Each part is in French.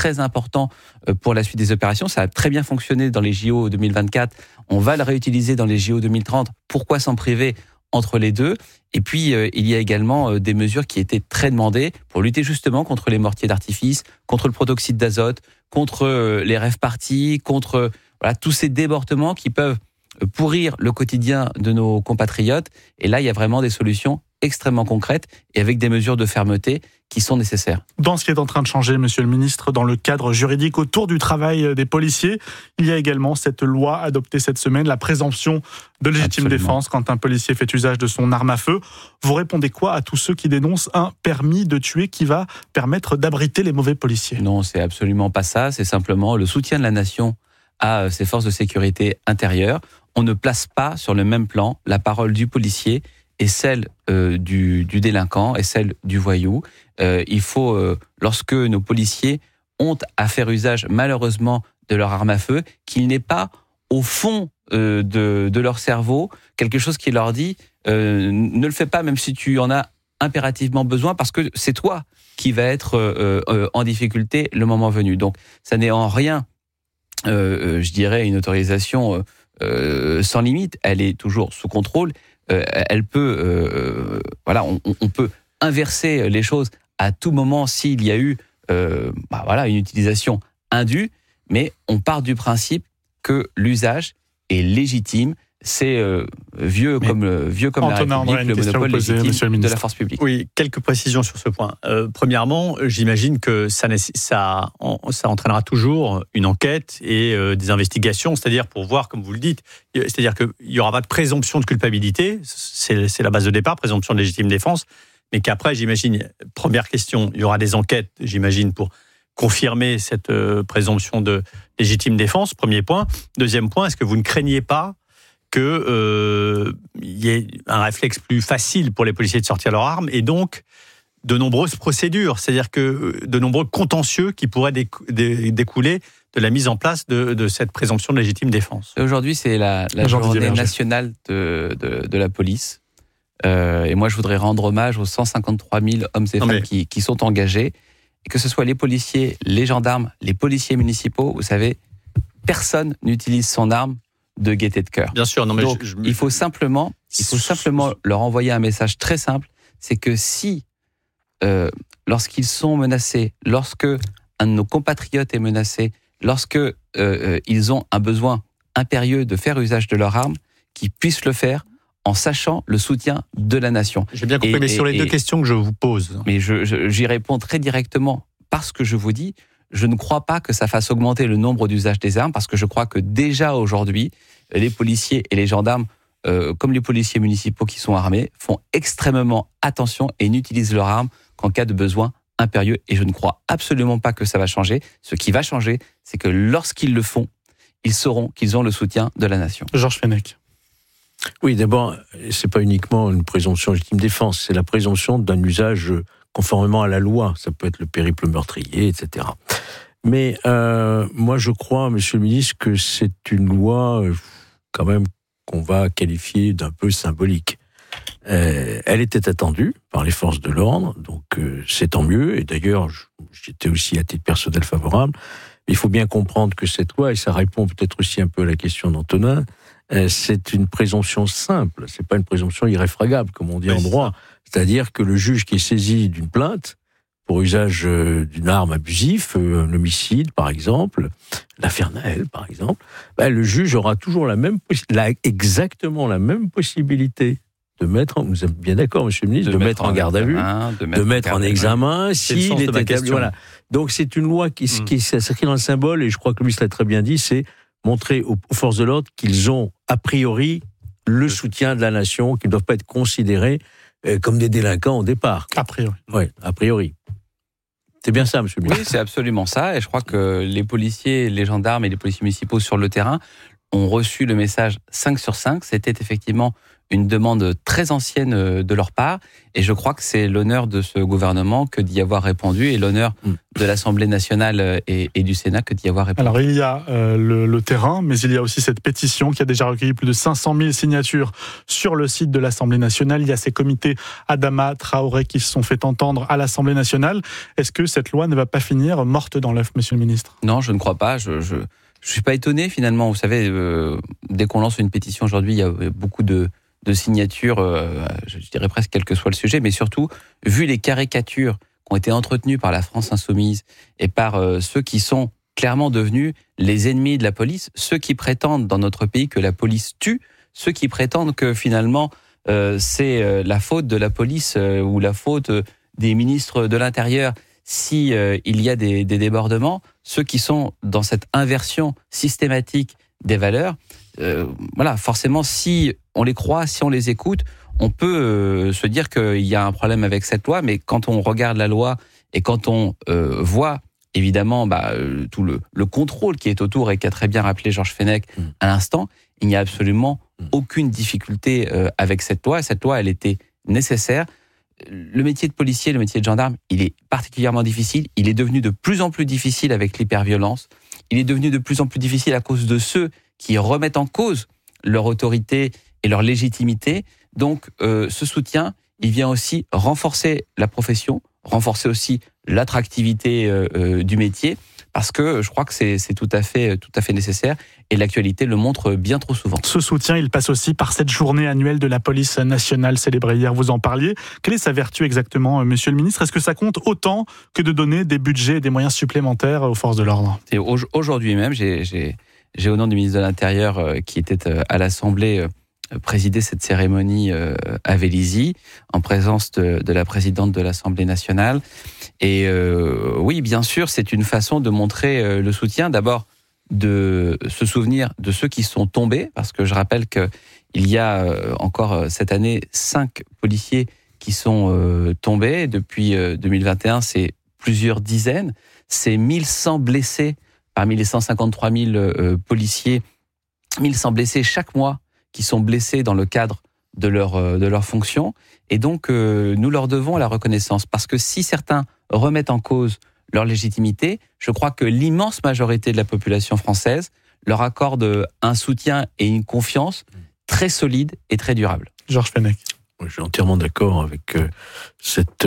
très important pour la suite des opérations. Ça a très bien fonctionné dans les JO 2024. On va le réutiliser dans les JO 2030. Pourquoi s'en priver entre les deux? Et puis, il y a également des mesures qui étaient très demandées pour lutter justement contre les mortiers d'artifice, contre le protoxyde d'azote, contre les rave-parties, contre tous ces débordements qui peuvent pourrir le quotidien de nos compatriotes. Et là, il y a vraiment des solutions extrêmement concrètes et avec des mesures de fermeté qui sont nécessaires. Dans ce qui est en train de changer, Monsieur le Ministre, dans le cadre juridique autour du travail des policiers, il y a également cette loi adoptée cette semaine, la présomption de légitime défense quand un policier fait usage de son arme à feu. Vous répondez quoi à tous ceux qui dénoncent un permis de tuer qui va permettre d'abriter les mauvais policiers? Non, c'est absolument pas ça. C'est simplement le soutien de la nation à ses forces de sécurité intérieures. On ne place pas sur le même plan la parole du policier et celle du délinquant et celle du voyou. Il faut, lorsque nos policiers ont à faire usage malheureusement de leur arme à feu, qu'il n'ait pas au fond de leur cerveau quelque chose qui leur dit ne le fais pas même si tu en as impérativement besoin parce que c'est toi qui va être en difficulté le moment venu. Donc ça n'est en rien, je dirais, une autorisation sans limite. Elle est toujours sous contrôle. Elle peut, on peut inverser les choses à tout moment s'il y a eu, une utilisation indue, mais on part du principe que l'usage est légitime. C'est vieux comme la République, le monopole légitime de la force publique. Oui, quelques précisions sur ce point. Premièrement, j'imagine que ça entraînera toujours une enquête et des investigations, c'est-à-dire pour voir, comme vous le dites, c'est-à-dire qu'il n'y aura pas de présomption de culpabilité, c'est la base de départ, présomption de légitime défense, mais qu'après, j'imagine, première question, il y aura des enquêtes, j'imagine, pour confirmer cette présomption de légitime défense, premier point. Deuxième point, est-ce que vous ne craignez pas qu'il y ait un réflexe plus facile pour les policiers de sortir leurs armes et donc de nombreuses procédures, c'est-à-dire que de nombreux contentieux qui pourraient découler de la mise en place de cette présomption de légitime défense. Aujourd'hui, c'est la journée nationale de la police. Et moi, je voudrais rendre hommage aux 153 000 hommes et femmes qui sont engagés. Et que ce soit les policiers, les gendarmes, les policiers municipaux, vous savez, personne n'utilise son arme de gaieté de cœur. Bien sûr, non mais donc, il faut simplement leur envoyer un message très simple, c'est que si, lorsqu'ils sont menacés, lorsque un de nos compatriotes est menacé, lorsque ils ont un besoin impérieux de faire usage de leur arme, qu'ils puissent le faire en sachant le soutien de la nation. J'ai bien compris, mais sur les deux questions que je vous pose. Mais j'y réponds très directement parce que je vous dis, je ne crois pas que ça fasse augmenter le nombre d'usages des armes, parce que je crois que déjà aujourd'hui, les policiers et les gendarmes, comme les policiers municipaux qui sont armés, font extrêmement attention et n'utilisent leurs armes qu'en cas de besoin impérieux. Et je ne crois absolument pas que ça va changer. Ce qui va changer, c'est que lorsqu'ils le font, ils sauront qu'ils ont le soutien de la nation. Georges Fenech. Oui, d'abord, c'est pas uniquement une présomption de légitime défense, c'est la présomption d'un usage conformément à la loi. Ça peut être le périple meurtrier, etc. Mais moi, je crois, Monsieur le Ministre, que c'est une loi quand même qu'on va qualifier d'un peu symbolique. Elle était attendue par les forces de l'ordre, donc c'est tant mieux. Et d'ailleurs, j'étais aussi à titre personnel favorable. Mais il faut bien comprendre que cette loi, et ça répond peut-être aussi un peu à la question d'Antonin, c'est une présomption simple, c'est pas une présomption irréfragable, comme on dit en droit. C'est-à-dire que le juge qui est saisi d'une plainte pour usage d'une arme abusive, un homicide par exemple, l'affaire Naël par exemple, le juge aura toujours exactement la même possibilité de mettre, vous êtes bien d'accord, Monsieur le Ministre, de mettre en garde à vue, de mettre en examen, s'il est établi. Voilà. Donc c'est une loi qui s'inscrit dans le symbole, et je crois que le ministre l'a très bien dit, c'est montrer aux forces de l'ordre qu'ils ont a priori le soutien de la nation, qu'ils ne doivent pas être considérés comme des délinquants au départ. A priori. Oui, a priori. C'est bien ça, Monsieur le ministre. Oui, c'est absolument ça, et je crois que les policiers, les gendarmes et les policiers municipaux sur le terrain ont reçu le message 5 sur 5. C'était effectivement une demande très ancienne de leur part. Et je crois que c'est l'honneur de ce gouvernement que d'y avoir répondu et l'honneur de l'Assemblée nationale et du Sénat que d'y avoir répondu. Alors, il y a le terrain, mais il y a aussi cette pétition qui a déjà recueilli plus de 500 000 signatures sur le site de l'Assemblée nationale. Il y a ces comités Adama Traoré qui se sont fait entendre à l'Assemblée nationale. Est-ce que cette loi ne va pas finir morte dans l'œuf, monsieur le ministre ? Non, je ne crois pas. Je suis pas étonné finalement. Vous savez, dès qu'on lance une pétition aujourd'hui, il y a beaucoup de signatures, je dirais presque quel que soit le sujet, mais surtout, vu les caricatures qui ont été entretenues par la France insoumise et par ceux qui sont clairement devenus les ennemis de la police, ceux qui prétendent dans notre pays que la police tue, ceux qui prétendent que finalement c'est la faute de la police ou la faute des ministres de l'Intérieur si il y a des débordements, ceux qui sont dans cette inversion systématique des valeurs, voilà, forcément, si on les croit, si on les écoute, on peut se dire qu'il y a un problème avec cette loi, mais quand on regarde la loi et quand on voit évidemment tout le contrôle qui est autour et qu'a très bien rappelé Georges Fenech à l'instant, il n'y a absolument aucune difficulté avec cette loi. Cette loi, elle était nécessaire. Le métier de policier, le métier de gendarme, il est particulièrement difficile. Il est devenu de plus en plus difficile avec l'hyperviolence. Il est devenu de plus en plus difficile à cause de ceux qui remettent en cause leur autorité et leur légitimité. Donc, ce soutien, il vient aussi renforcer la profession, renforcer aussi l'attractivité du métier, parce que je crois que c'est tout à fait nécessaire et l'actualité le montre bien trop souvent. Ce soutien, il passe aussi par cette journée annuelle de la police nationale célébrée hier, vous en parliez. Quelle est sa vertu exactement, monsieur le ministre ? Est-ce que ça compte autant que de donner des budgets et des moyens supplémentaires aux forces de l'ordre ? Et aujourd'hui même, j'ai au nom du ministre de l'Intérieur qui était à l'Assemblée présidé cette cérémonie à Vélizy, en présence de la présidente de l'Assemblée nationale. Et oui, bien sûr, c'est une façon de montrer le soutien, d'abord de se souvenir de ceux qui sont tombés, parce que je rappelle qu'il y a encore cette année 5 policiers qui sont tombés. Depuis 2021, c'est plusieurs dizaines. C'est 1100 blessés parmi les 153 000 policiers, 1100 blessés chaque mois qui sont blessés dans le cadre de leur fonction. Et donc, nous leur devons la reconnaissance. Parce que si certains remettent en cause leur légitimité, je crois que l'immense majorité de la population française leur accorde un soutien et une confiance très solide et très durable. Georges Fenech. Je suis entièrement d'accord avec cette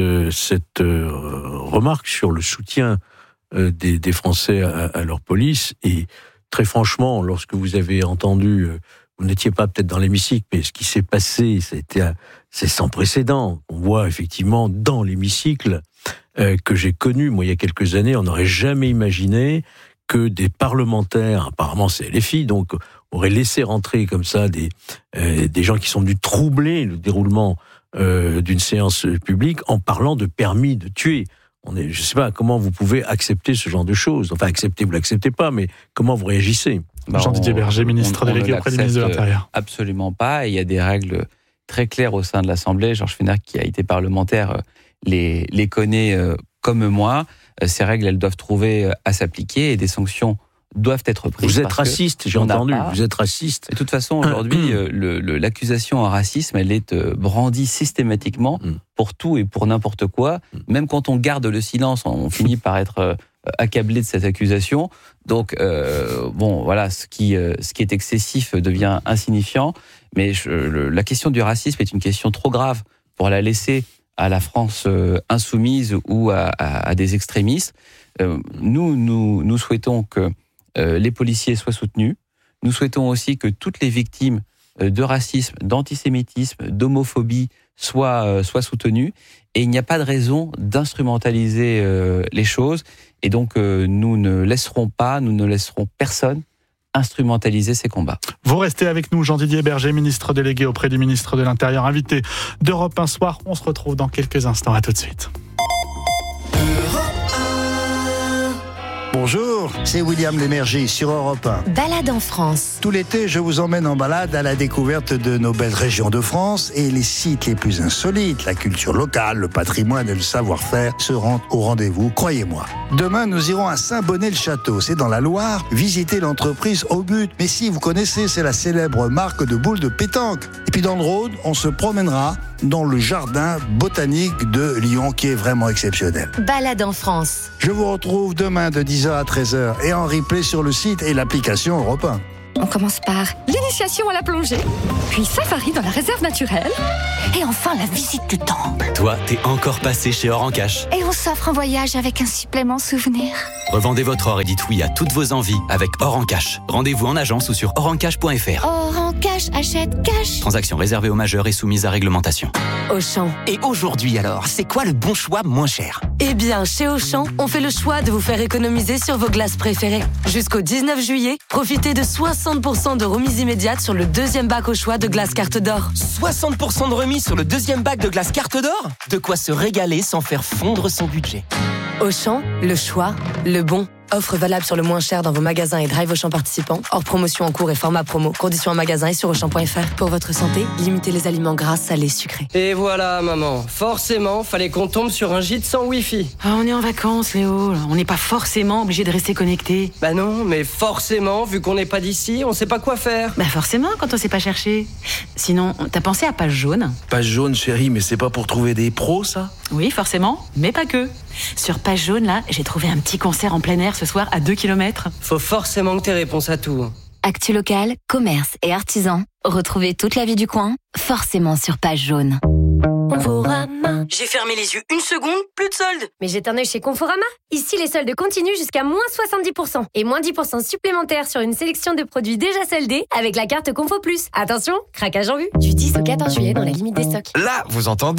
remarque sur le soutien des Français à leur police. Et très franchement, lorsque vous avez entendu... Vous n'étiez pas peut-être dans l'hémicycle, mais ce qui s'est passé, c'est sans précédent. On voit effectivement dans l'hémicycle que j'ai connu, moi, il y a quelques années, on n'aurait jamais imaginé que des parlementaires, apparemment c'est LFI, donc auraient laissé rentrer comme ça des gens qui sont venus troubler le déroulement d'une séance publique en parlant de permis de tuer. Je ne sais pas comment vous pouvez accepter ce genre de choses. Enfin, accepter, vous ne l'acceptez pas, mais comment vous réagissez ? Jean-Didier Berger, ministre délégué auprès du ministre de l'Intérieur. Absolument pas. Et il y a des règles très claires au sein de l'Assemblée. Georges Fenech, qui a été parlementaire, les connaît comme moi. Ces règles, elles doivent trouver à s'appliquer et des sanctions doivent être prises. Vous êtes raciste, j'ai entendu. Vous êtes raciste. De toute façon, aujourd'hui, l'accusation en racisme, elle est brandie systématiquement pour tout et pour n'importe quoi. Même quand on garde le silence, on finit par être accablé de cette accusation. Donc, voilà, ce qui est excessif devient insignifiant. Mais la question du racisme est une question trop grave pour la laisser à la France insoumise ou à des extrémistes. Nous souhaitons que les policiers soient soutenus. Nous souhaitons aussi que toutes les victimes de racisme, d'antisémitisme, d'homophobie soient soutenues. Et il n'y a pas de raison d'instrumentaliser les choses. Et donc, nous ne laisserons personne instrumentaliser ces combats. Vous restez avec nous, Jean-Didier Berger, ministre délégué auprès du ministre de l'Intérieur, invité d'Europe 1 Soir. On se retrouve dans quelques instants. À tout de suite. Bonjour, c'est William Lémergie sur Europe 1. Balade en France. Tout l'été, je vous emmène en balade à la découverte de nos belles régions de France et les sites les plus insolites. La culture locale, le patrimoine et le savoir-faire seront au rendez-vous, croyez-moi. Demain, nous irons à Saint-Bonnet-le-Château, c'est dans la Loire, visiter l'entreprise Au But. Mais si, vous connaissez, c'est la célèbre marque de boules de pétanque. Et puis dans le Rhône, on se promènera dans le jardin botanique de Lyon qui est vraiment exceptionnel. Balade en France. Je vous retrouve demain de 10h à 13h et en replay sur le site et l'application Europe 1. On commence par l'initiation à la plongée, puis safari dans la réserve naturelle, et enfin la visite du temple. Toi, t'es encore passé chez Or en Cash. Et on s'offre un voyage avec un supplément souvenir. Revendez votre or et dites oui à toutes vos envies avec Or en Cash. Rendez-vous en agence ou sur orencash.fr. Or en cash, achète cash. Transaction réservée aux majeurs et soumise à réglementation. Auchan. Et aujourd'hui alors, c'est quoi le bon choix moins cher ? Eh bien, chez Auchan, on fait le choix de vous faire économiser sur vos glaces préférées. Jusqu'au 19 juillet, profitez de 60% de remise immédiate sur le deuxième bac au choix de glace carte d'or. 60% de remise sur le deuxième bac de glace carte d'or ? De quoi se régaler sans faire fondre son budget. Auchan, le choix, le bon. Offre valable sur le moins cher dans vos magasins et drive Auchan participants. Hors promotion en cours et format promo. Conditions en magasin et sur Auchan.fr. Pour votre santé, limitez les aliments gras, salés, sucrés. Et voilà, maman. Forcément, fallait qu'on tombe sur un gîte sans Wi-Fi. Ah, on est en vacances, Léo. On n'est pas forcément obligé de rester connecté. Bah non, mais forcément, vu qu'on n'est pas d'ici, on sait pas quoi faire. Bah forcément, quand on sait pas chercher. Sinon, t'as pensé à Page Jaune ? Page Jaune, chérie, mais c'est pas pour trouver des pros, ça ? Oui, forcément, mais pas que. Sur Page Jaune, là, j'ai trouvé un petit concert en plein air ce soir à 2 km. Faut forcément que t'aies réponse à tout. Actu local, commerce et artisans. Retrouvez toute la vie du coin, forcément sur Page Jaune. Conforama. J'ai fermé les yeux une seconde, plus de soldes. Mais jette un œil chez Conforama. Ici, les soldes continuent jusqu'à moins 70%. Et moins 10% supplémentaires sur une sélection de produits déjà soldés avec la carte Confo Plus. Attention, craquage en vue. Du 10 au 14 juillet dans la limite des stocks. Là, vous entendez ?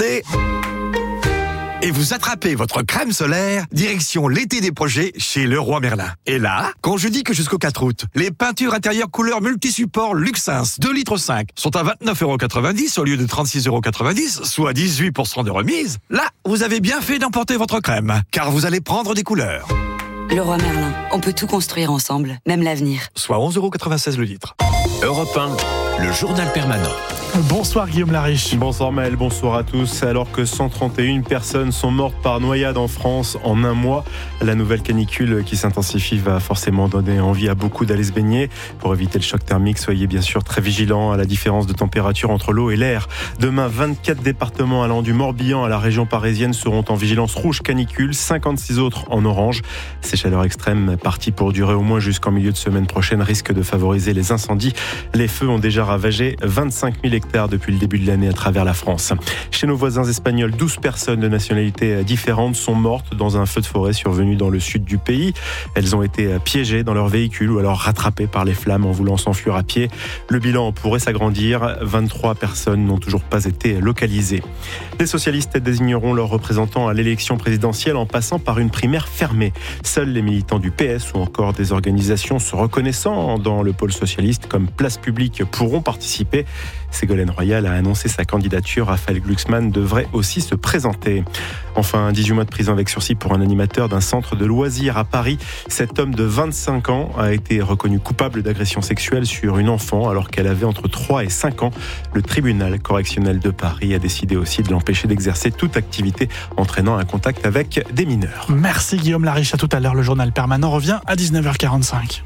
Et vous attrapez votre crème solaire, direction l'été des projets chez Leroy Merlin. Et là, quand je dis que jusqu'au 4 août, les peintures intérieures couleur multisupport Luxins 2,5 litres sont à 29,90 € au lieu de 36,90 €, soit 18% de remise, là, vous avez bien fait d'emporter votre crème, car vous allez prendre des couleurs. Leroy Merlin, on peut tout construire ensemble, même l'avenir. Soit 11,96 € le litre. Europe 1, le journal permanent. Bonsoir Guillaume Lariche. Bonsoir Maël, bonsoir à tous. Alors que 131 personnes sont mortes par noyade en France en un mois, la nouvelle canicule qui s'intensifie va forcément donner envie à beaucoup d'aller se baigner. Pour éviter le choc thermique, soyez bien sûr très vigilants à la différence de température entre l'eau et l'air. Demain, 24 départements allant du Morbihan à la région parisienne seront en vigilance rouge canicule, 56 autres en orange. Ces chaleurs extrêmes, parties pour durer au moins jusqu'en milieu de semaine prochaine, risquent de favoriser les incendies. Les feux ont déjà ravagé 25 000 hectares depuis le début de l'année à travers la France. Chez nos voisins espagnols, 12 personnes de nationalités différentes sont mortes dans un feu de forêt survenu dans le sud du pays. Elles ont été piégées dans leur véhicule ou alors rattrapées par les flammes en voulant s'enfuir à pied. Le bilan pourrait s'agrandir. 23 personnes n'ont toujours pas été localisées. Les socialistes désigneront leurs représentants à l'élection présidentielle en passant par une primaire fermée. Seuls les militants du PS ou encore des organisations se reconnaissant dans le pôle socialiste comme Place Publique pourront participer. Ségolène Royal a annoncé sa candidature. Raphaël Glucksmann devrait aussi se présenter. Enfin, 18 mois de prison avec sursis pour un animateur d'un centre de loisirs à Paris. Cet homme de 25 ans a été reconnu coupable d'agression sexuelle sur une enfant alors qu'elle avait entre 3 et 5 ans. Le tribunal correctionnel de Paris a décidé aussi de l'empêcher d'exercer toute activité entraînant un contact avec des mineurs. Merci Guillaume Lariche, à tout à l'heure. Le journal permanent revient à 19h45.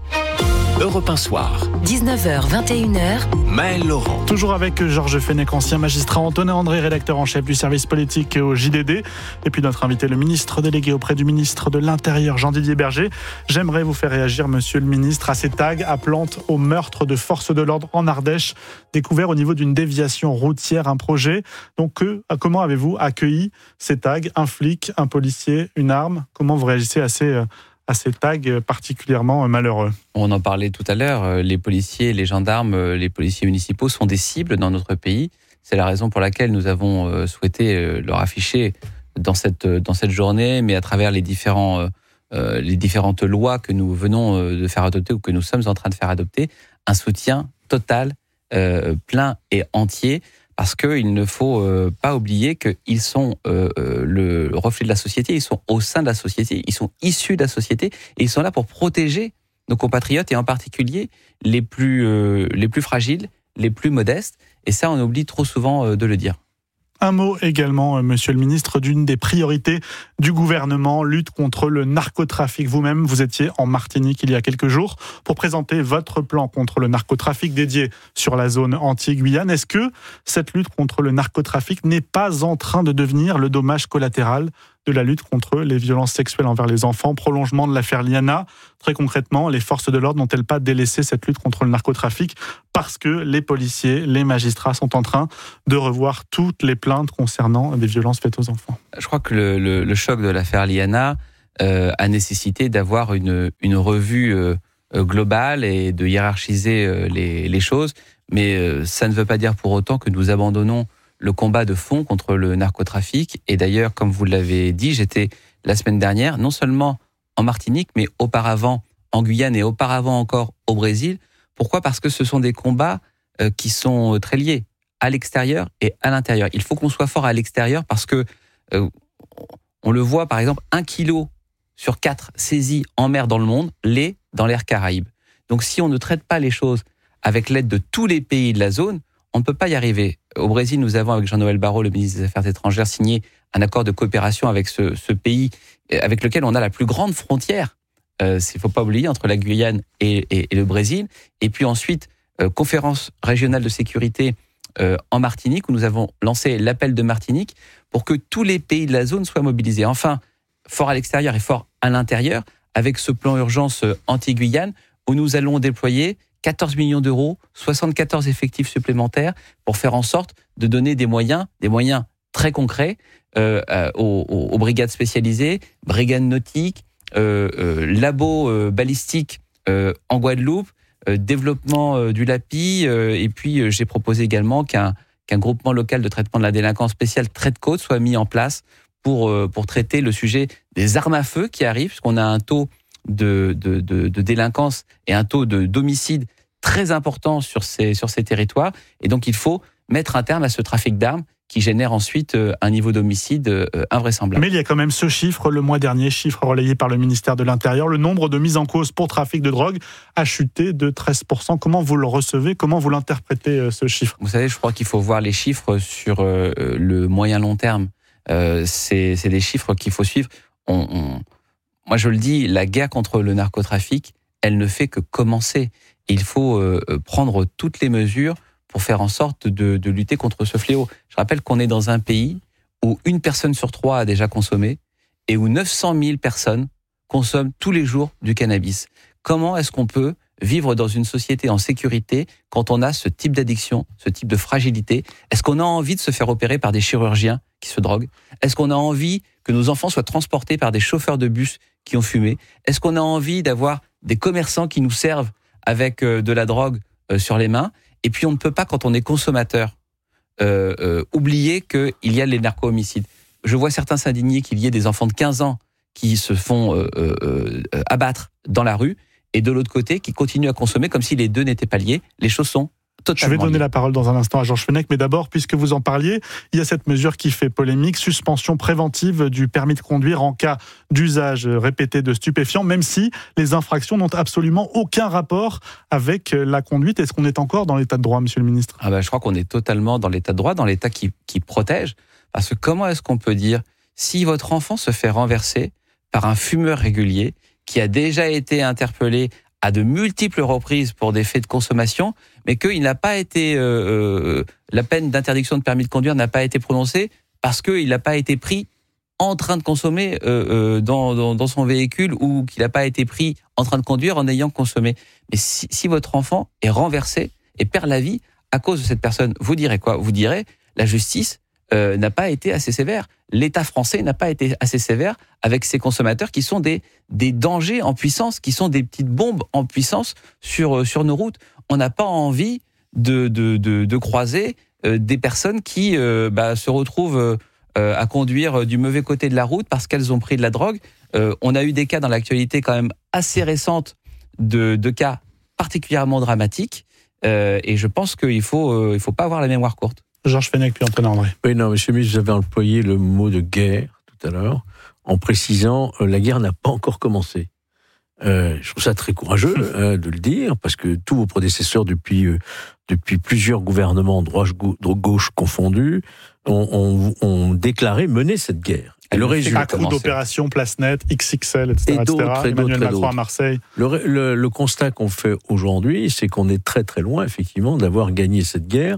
Europe 1 soir. 19h, 21h. Maël Laurent. Toujours avec Georges Fenech, ancien magistrat, Antonin André, rédacteur en chef du service politique au JDD. Et puis notre invité, le ministre délégué auprès du ministre de l'Intérieur, Jean-Didier Berger. J'aimerais vous faire réagir, monsieur le ministre, à ces tags appelant au meurtre de forces de l'ordre en Ardèche, découvert au niveau d'une déviation routière, un projet. Donc, comment avez-vous accueilli ces tags? Un flic, un policier, une arme? Comment vous réagissez à ces tags particulièrement malheureux? On en parlait tout à l'heure, les policiers, les gendarmes, les policiers municipaux sont des cibles dans notre pays. C'est la raison pour laquelle nous avons souhaité leur afficher dans cette journée, mais à travers les différentes lois que nous venons de faire adopter ou que nous sommes en train de faire adopter, un soutien total, plein et entier, parce qu'il ne faut pas oublier qu'ils sont le reflet de la société, ils sont au sein de la société, ils sont issus de la société et ils sont là pour protéger nos compatriotes et en particulier les plus fragiles, les plus modestes. Et ça, on oublie trop souvent de le dire. Un mot également, Monsieur le Ministre, d'une des priorités du gouvernement, lutte contre le narcotrafic. Vous-même, vous étiez en Martinique il y a quelques jours pour présenter votre plan contre le narcotrafic dédié sur la zone anti-Guyane. Est-ce que cette lutte contre le narcotrafic n'est pas en train de devenir le dommage collatéral de la lutte contre les violences sexuelles envers les enfants, prolongement de l'affaire Liana? Très concrètement, les forces de l'ordre n'ont-elles pas délaissé cette lutte contre le narcotrafic parce que les policiers, les magistrats sont en train de revoir toutes les plaintes concernant des violences faites aux enfants? Je crois que le choc de l'affaire Liana a nécessité d'avoir une revue globale et de hiérarchiser les choses, mais ça ne veut pas dire pour autant que nous abandonnons le combat de fond contre le narcotrafic. Et d'ailleurs, comme vous l'avez dit, j'étais la semaine dernière, non seulement en Martinique, mais auparavant en Guyane et auparavant encore au Brésil. Pourquoi ? Parce que ce sont des combats qui sont très liés à l'extérieur et à l'intérieur. Il faut qu'on soit fort à l'extérieur parce que, on le voit par exemple, 1 kilo sur 4 saisis en mer dans le monde l'est dans l'air Caraïbe. Donc si on ne traite pas les choses avec l'aide de tous les pays de la zone, on ne peut pas y arriver. Au Brésil, nous avons, avec Jean-Noël Barrot, le ministre des Affaires étrangères, signé un accord de coopération avec ce pays avec lequel on a la plus grande frontière, il ne faut pas oublier, entre la Guyane et le Brésil. Et puis ensuite, conférence régionale de sécurité en Martinique, où nous avons lancé l'appel de Martinique pour que tous les pays de la zone soient mobilisés. Enfin, fort à l'extérieur et fort à l'intérieur, avec ce plan urgence anti-Guyane, où nous allons déployer 14 millions d'euros, 74 effectifs supplémentaires pour faire en sorte de donner des moyens très concrets aux brigades spécialisées, brigades nautiques, labos balistiques en Guadeloupe, développement du LAPI, et puis j'ai proposé également qu'un groupement local de traitement de la délinquance spéciale Trait-de-Côte soit mis en place pour traiter le sujet des armes à feu qui arrivent, puisqu'on a un taux de délinquance et un taux d'homicide très important sur ces territoires. Et donc, il faut mettre un terme à ce trafic d'armes qui génère ensuite un niveau d'homicide invraisemblable. Mais il y a quand même ce chiffre, le mois dernier, chiffre relayé par le ministère de l'Intérieur, le nombre de mises en cause pour trafic de drogue a chuté de 13%. Comment vous le recevez ? Comment vous l'interprétez, ce chiffre ? Vous savez, je crois qu'il faut voir les chiffres sur le moyen-long terme. C'est des chiffres qu'il faut suivre. Moi, je le dis, la guerre contre le narcotrafic, elle ne fait que commencer. Il faut prendre toutes les mesures pour faire en sorte de lutter contre ce fléau. Je rappelle qu'on est dans un pays où 1 personne sur 3 a déjà consommé et où 900 000 personnes consomment tous les jours du cannabis. Comment est-ce qu'on peut vivre dans une société en sécurité quand on a ce type d'addiction, ce type de fragilité? Est-ce qu'on a envie de se faire opérer par des chirurgiens qui se droguent? Est-ce qu'on a envie que nos enfants soient transportés par des chauffeurs de bus qui ont fumé? Est-ce qu'on a envie d'avoir des commerçants qui nous servent avec de la drogue sur les mains? Et puis on ne peut pas, quand on est consommateur, oublier qu'il y a les narco-homicides. Je vois certains s'indigner qu'il y ait des enfants de 15 ans qui se font abattre dans la rue, et de l'autre côté, qui continuent à consommer comme si les deux n'étaient pas liés. Les choses sont totalement Je vais donner liées. la parole dans un instant à Georges Fenech, mais d'abord, puisque vous en parliez, il y a cette mesure qui fait polémique, suspension préventive du permis de conduire en cas d'usage répété de stupéfiants, même si les infractions n'ont absolument aucun rapport avec la conduite. Est-ce qu'on est encore dans l'état de droit, monsieur le ministre ? Je crois qu'on est totalement dans l'état de droit, dans l'état qui protège. Parce que comment est-ce qu'on peut dire, si votre enfant se fait renverser par un fumeur régulier, qui a déjà été interpellé à de multiples reprises pour des faits de consommation, mais qu'il n'a pas été, la peine d'interdiction de permis de conduire n'a pas été prononcée parce qu'il n'a pas été pris en train de consommer dans son véhicule, ou qu'il n'a pas été pris en train de conduire en ayant consommé. Mais si votre enfant est renversé et perd la vie à cause de cette personne, vous direz quoi ? Vous direz, la justice n'a pas été assez sévère. L'État français n'a pas été assez sévère avec ces consommateurs qui sont des dangers en puissance, qui sont des petites bombes en puissance sur nos routes. On n'a pas envie de croiser des personnes qui se retrouvent à conduire du mauvais côté de la route parce qu'elles ont pris de la drogue. On a eu des cas dans l'actualité quand même assez récente de cas particulièrement dramatiques, et je pense qu'il faut pas avoir la mémoire courte. Georges Fenech puis Antonin André. Oui, non, monsieur le ministre, vous avez employé le mot de guerre tout à l'heure, en précisant la guerre n'a pas encore commencé. Je trouve ça très courageux de le dire, parce que tous vos prédécesseurs depuis plusieurs gouvernements, droite-gauche confondus, ont déclaré mener cette guerre. Et le résultat, à coup d'opération Place Nette, XXL, etc. Emmanuel Macron à Marseille. Le constat qu'on fait aujourd'hui, c'est qu'on est très très loin, effectivement, d'avoir gagné cette guerre.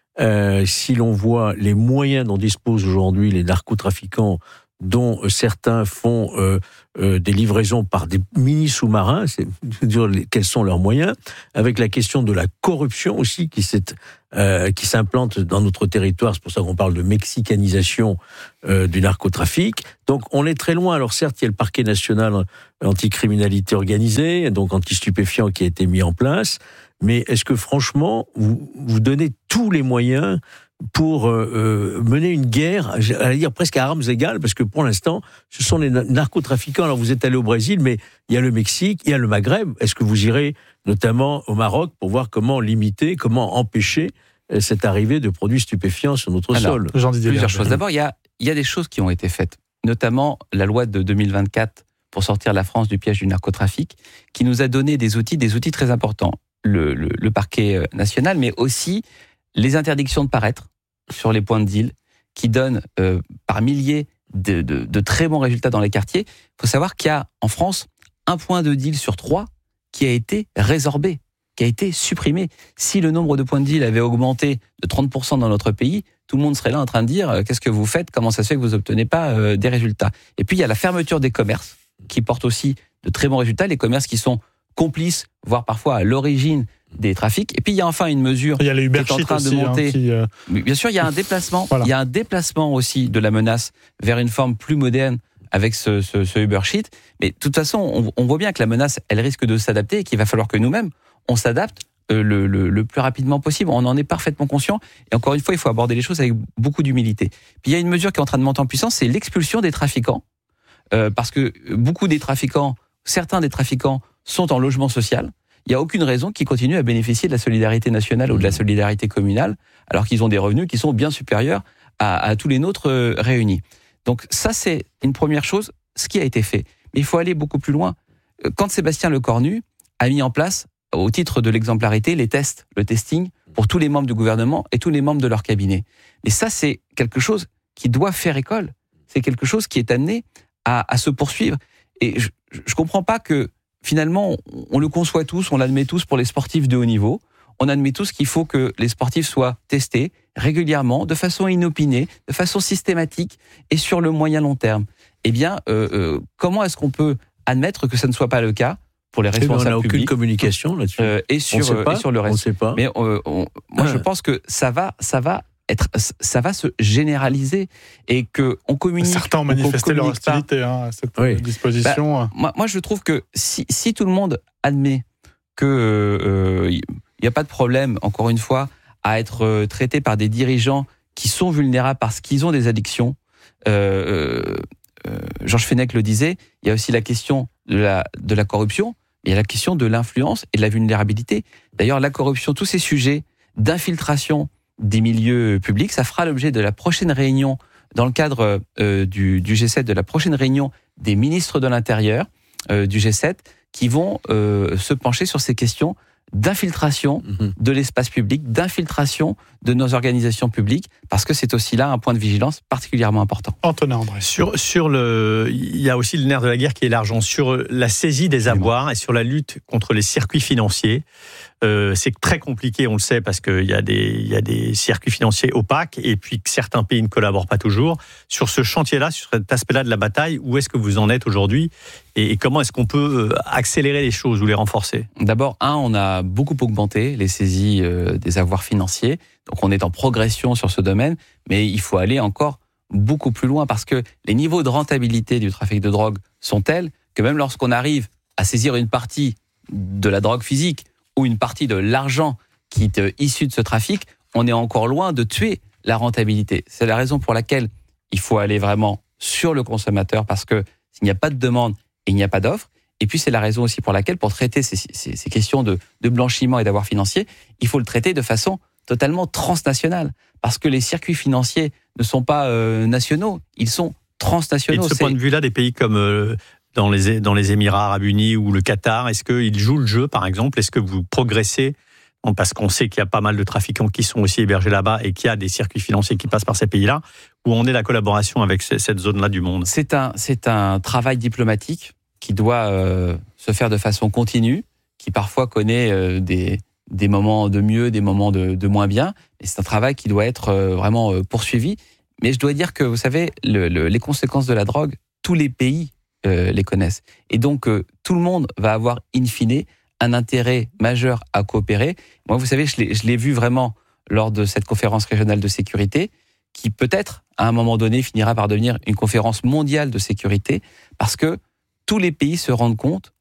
Si l'on voit les moyens dont disposent aujourd'hui les narcotrafiquants, dont certains font des livraisons par des mini-sous-marins, c'est dire quels sont leurs moyens, avec la question de la corruption aussi qui s'implante dans notre territoire, c'est pour ça qu'on parle de mexicanisation du narcotrafic. Donc on est très loin. Alors certes, il y a le parquet national anticriminalité organisée, donc anti-stupéfiants qui a été mis en place, mais est-ce que franchement, vous donnez tous les moyens pour mener une guerre, j'allais dire presque à armes égales, parce que pour l'instant, ce sont les narcotrafiquants. Alors vous êtes allé au Brésil, mais il y a le Mexique, il y a le Maghreb. Est-ce que vous irez notamment au Maroc pour voir comment limiter, comment empêcher cette arrivée de produits stupéfiants sur notre sol? Plusieurs choses. D'abord, il y a des choses qui ont été faites, notamment la loi de 2024 pour sortir la France du piège du narcotrafic, qui nous a donné des outils très importants. Le parquet national, mais aussi les interdictions de paraître sur les points de deal, qui donnent par milliers de très bons résultats dans les quartiers. Il faut savoir qu'il y a en France un point de deal sur 3 qui a été résorbé, qui a été supprimé. Si le nombre de points de deal avait augmenté de 30% dans notre pays, tout le monde serait là en train de dire qu'est-ce que vous faites, comment ça se fait que vous n'obtenez pas des résultats. Et puis il y a la fermeture des commerces qui porte aussi de très bons résultats, les commerces qui sont complices, voire parfois à l'origine des trafics. Et puis il y a enfin une mesure qui est en train de monter. Bien sûr, il y a un déplacement. Voilà. Il y a un déplacement aussi de la menace vers une forme plus moderne avec ce Uber Sheet. Mais de toute façon, on voit bien que la menace, elle risque de s'adapter et qu'il va falloir que nous-mêmes, on s'adapte le plus rapidement possible. On en est parfaitement conscient. Et encore une fois, il faut aborder les choses avec beaucoup d'humilité. Puis il y a une mesure qui est en train de monter en puissance, c'est l'expulsion des trafiquants. Parce que certains des trafiquants sont en logement social. Il n'y a aucune raison qu'ils continuent à bénéficier de la solidarité nationale ou de la solidarité communale, alors qu'ils ont des revenus qui sont bien supérieurs à tous les nôtres réunis. Donc ça, c'est une première chose, ce qui a été fait. Mais il faut aller beaucoup plus loin. Quand Sébastien Lecornu a mis en place, au titre de l'exemplarité, les tests, le testing, pour tous les membres du gouvernement et tous les membres de leur cabinet. Mais ça, c'est quelque chose qui doit faire école. C'est quelque chose qui est amené à se poursuivre. Et je ne comprends pas que finalement, on le conçoit tous, on l'admet tous pour les sportifs de haut niveau. On admet tous qu'il faut que les sportifs soient testés régulièrement, de façon inopinée, de façon systématique et sur le moyen long terme. Eh bien, comment est-ce qu'on peut admettre que ça ne soit pas le cas pour les responsables publics? On n'a aucune communication là-dessus. Et sur le reste. On ne sait pas. Mais moi, je pense que ça va se généraliser et que on communique. Certains ont manifesté leur hostilité à cette disposition. Moi, je trouve que si tout le monde admet que il n'y a pas de problème, encore une fois, à être traité par des dirigeants qui sont vulnérables parce qu'ils ont des addictions. Georges Fenech le disait. Il y a aussi la question de la corruption. Il y a la question de l'influence et de la vulnérabilité. D'ailleurs, la corruption, tous ces sujets d'infiltration des milieux publics, ça fera l'objet de la prochaine réunion, dans le cadre du G7, de la prochaine réunion des ministres de l'Intérieur du G7, qui vont se pencher sur ces questions d'infiltration de l'espace public, d'infiltration de nos organisations publiques, parce que c'est aussi là un point de vigilance particulièrement important. Antonin André. Il y a aussi le nerf de la guerre qui est l'argent. Sur la saisie des avoirs et sur la lutte contre les circuits financiers, c'est très compliqué, on le sait, parce qu'il y a des circuits financiers opaques et puis que certains pays ne collaborent pas toujours. Sur ce chantier-là, sur cet aspect-là de la bataille, où est-ce que vous en êtes aujourd'hui et comment est-ce qu'on peut accélérer les choses ou les renforcer? D'abord, on a beaucoup augmenté les saisies des avoirs financiers. Donc on est en progression sur ce domaine, mais il faut aller encore beaucoup plus loin parce que les niveaux de rentabilité du trafic de drogue sont tels que même lorsqu'on arrive à saisir une partie de la drogue physique ou une partie de l'argent qui est issu de ce trafic, on est encore loin de tuer la rentabilité. C'est la raison pour laquelle il faut aller vraiment sur le consommateur parce que s'il n'y a pas de demande et il n'y a pas d'offre, et puis c'est la raison aussi pour laquelle pour traiter ces questions de blanchiment et d'avoir financier, il faut le traiter de façon totalement transnationale, parce que les circuits financiers ne sont pas nationaux, ils sont transnationaux. Et de ce point de vue-là, des pays comme dans les Émirats Arabes Unis ou le Qatar, est-ce qu'ils jouent le jeu, par exemple? Est-ce que vous progressez? Parce qu'on sait qu'il y a pas mal de trafiquants qui sont aussi hébergés là-bas et qu'il y a des circuits financiers qui passent par ces pays-là. Où en est la collaboration avec cette zone-là du monde? C'est un travail diplomatique qui doit se faire de façon continue, qui parfois connaît des moments de mieux, des moments de moins bien. Et c'est un travail qui doit être vraiment poursuivi. Mais je dois dire que, vous savez, les conséquences de la drogue, tous les pays les connaissent. Et donc, tout le monde va avoir, in fine, un intérêt majeur à coopérer. Moi, vous savez, je l'ai vu vraiment lors de cette conférence régionale de sécurité, qui peut-être, à un moment donné, finira par devenir une conférence mondiale de sécurité, parce que tous les pays se rendent compte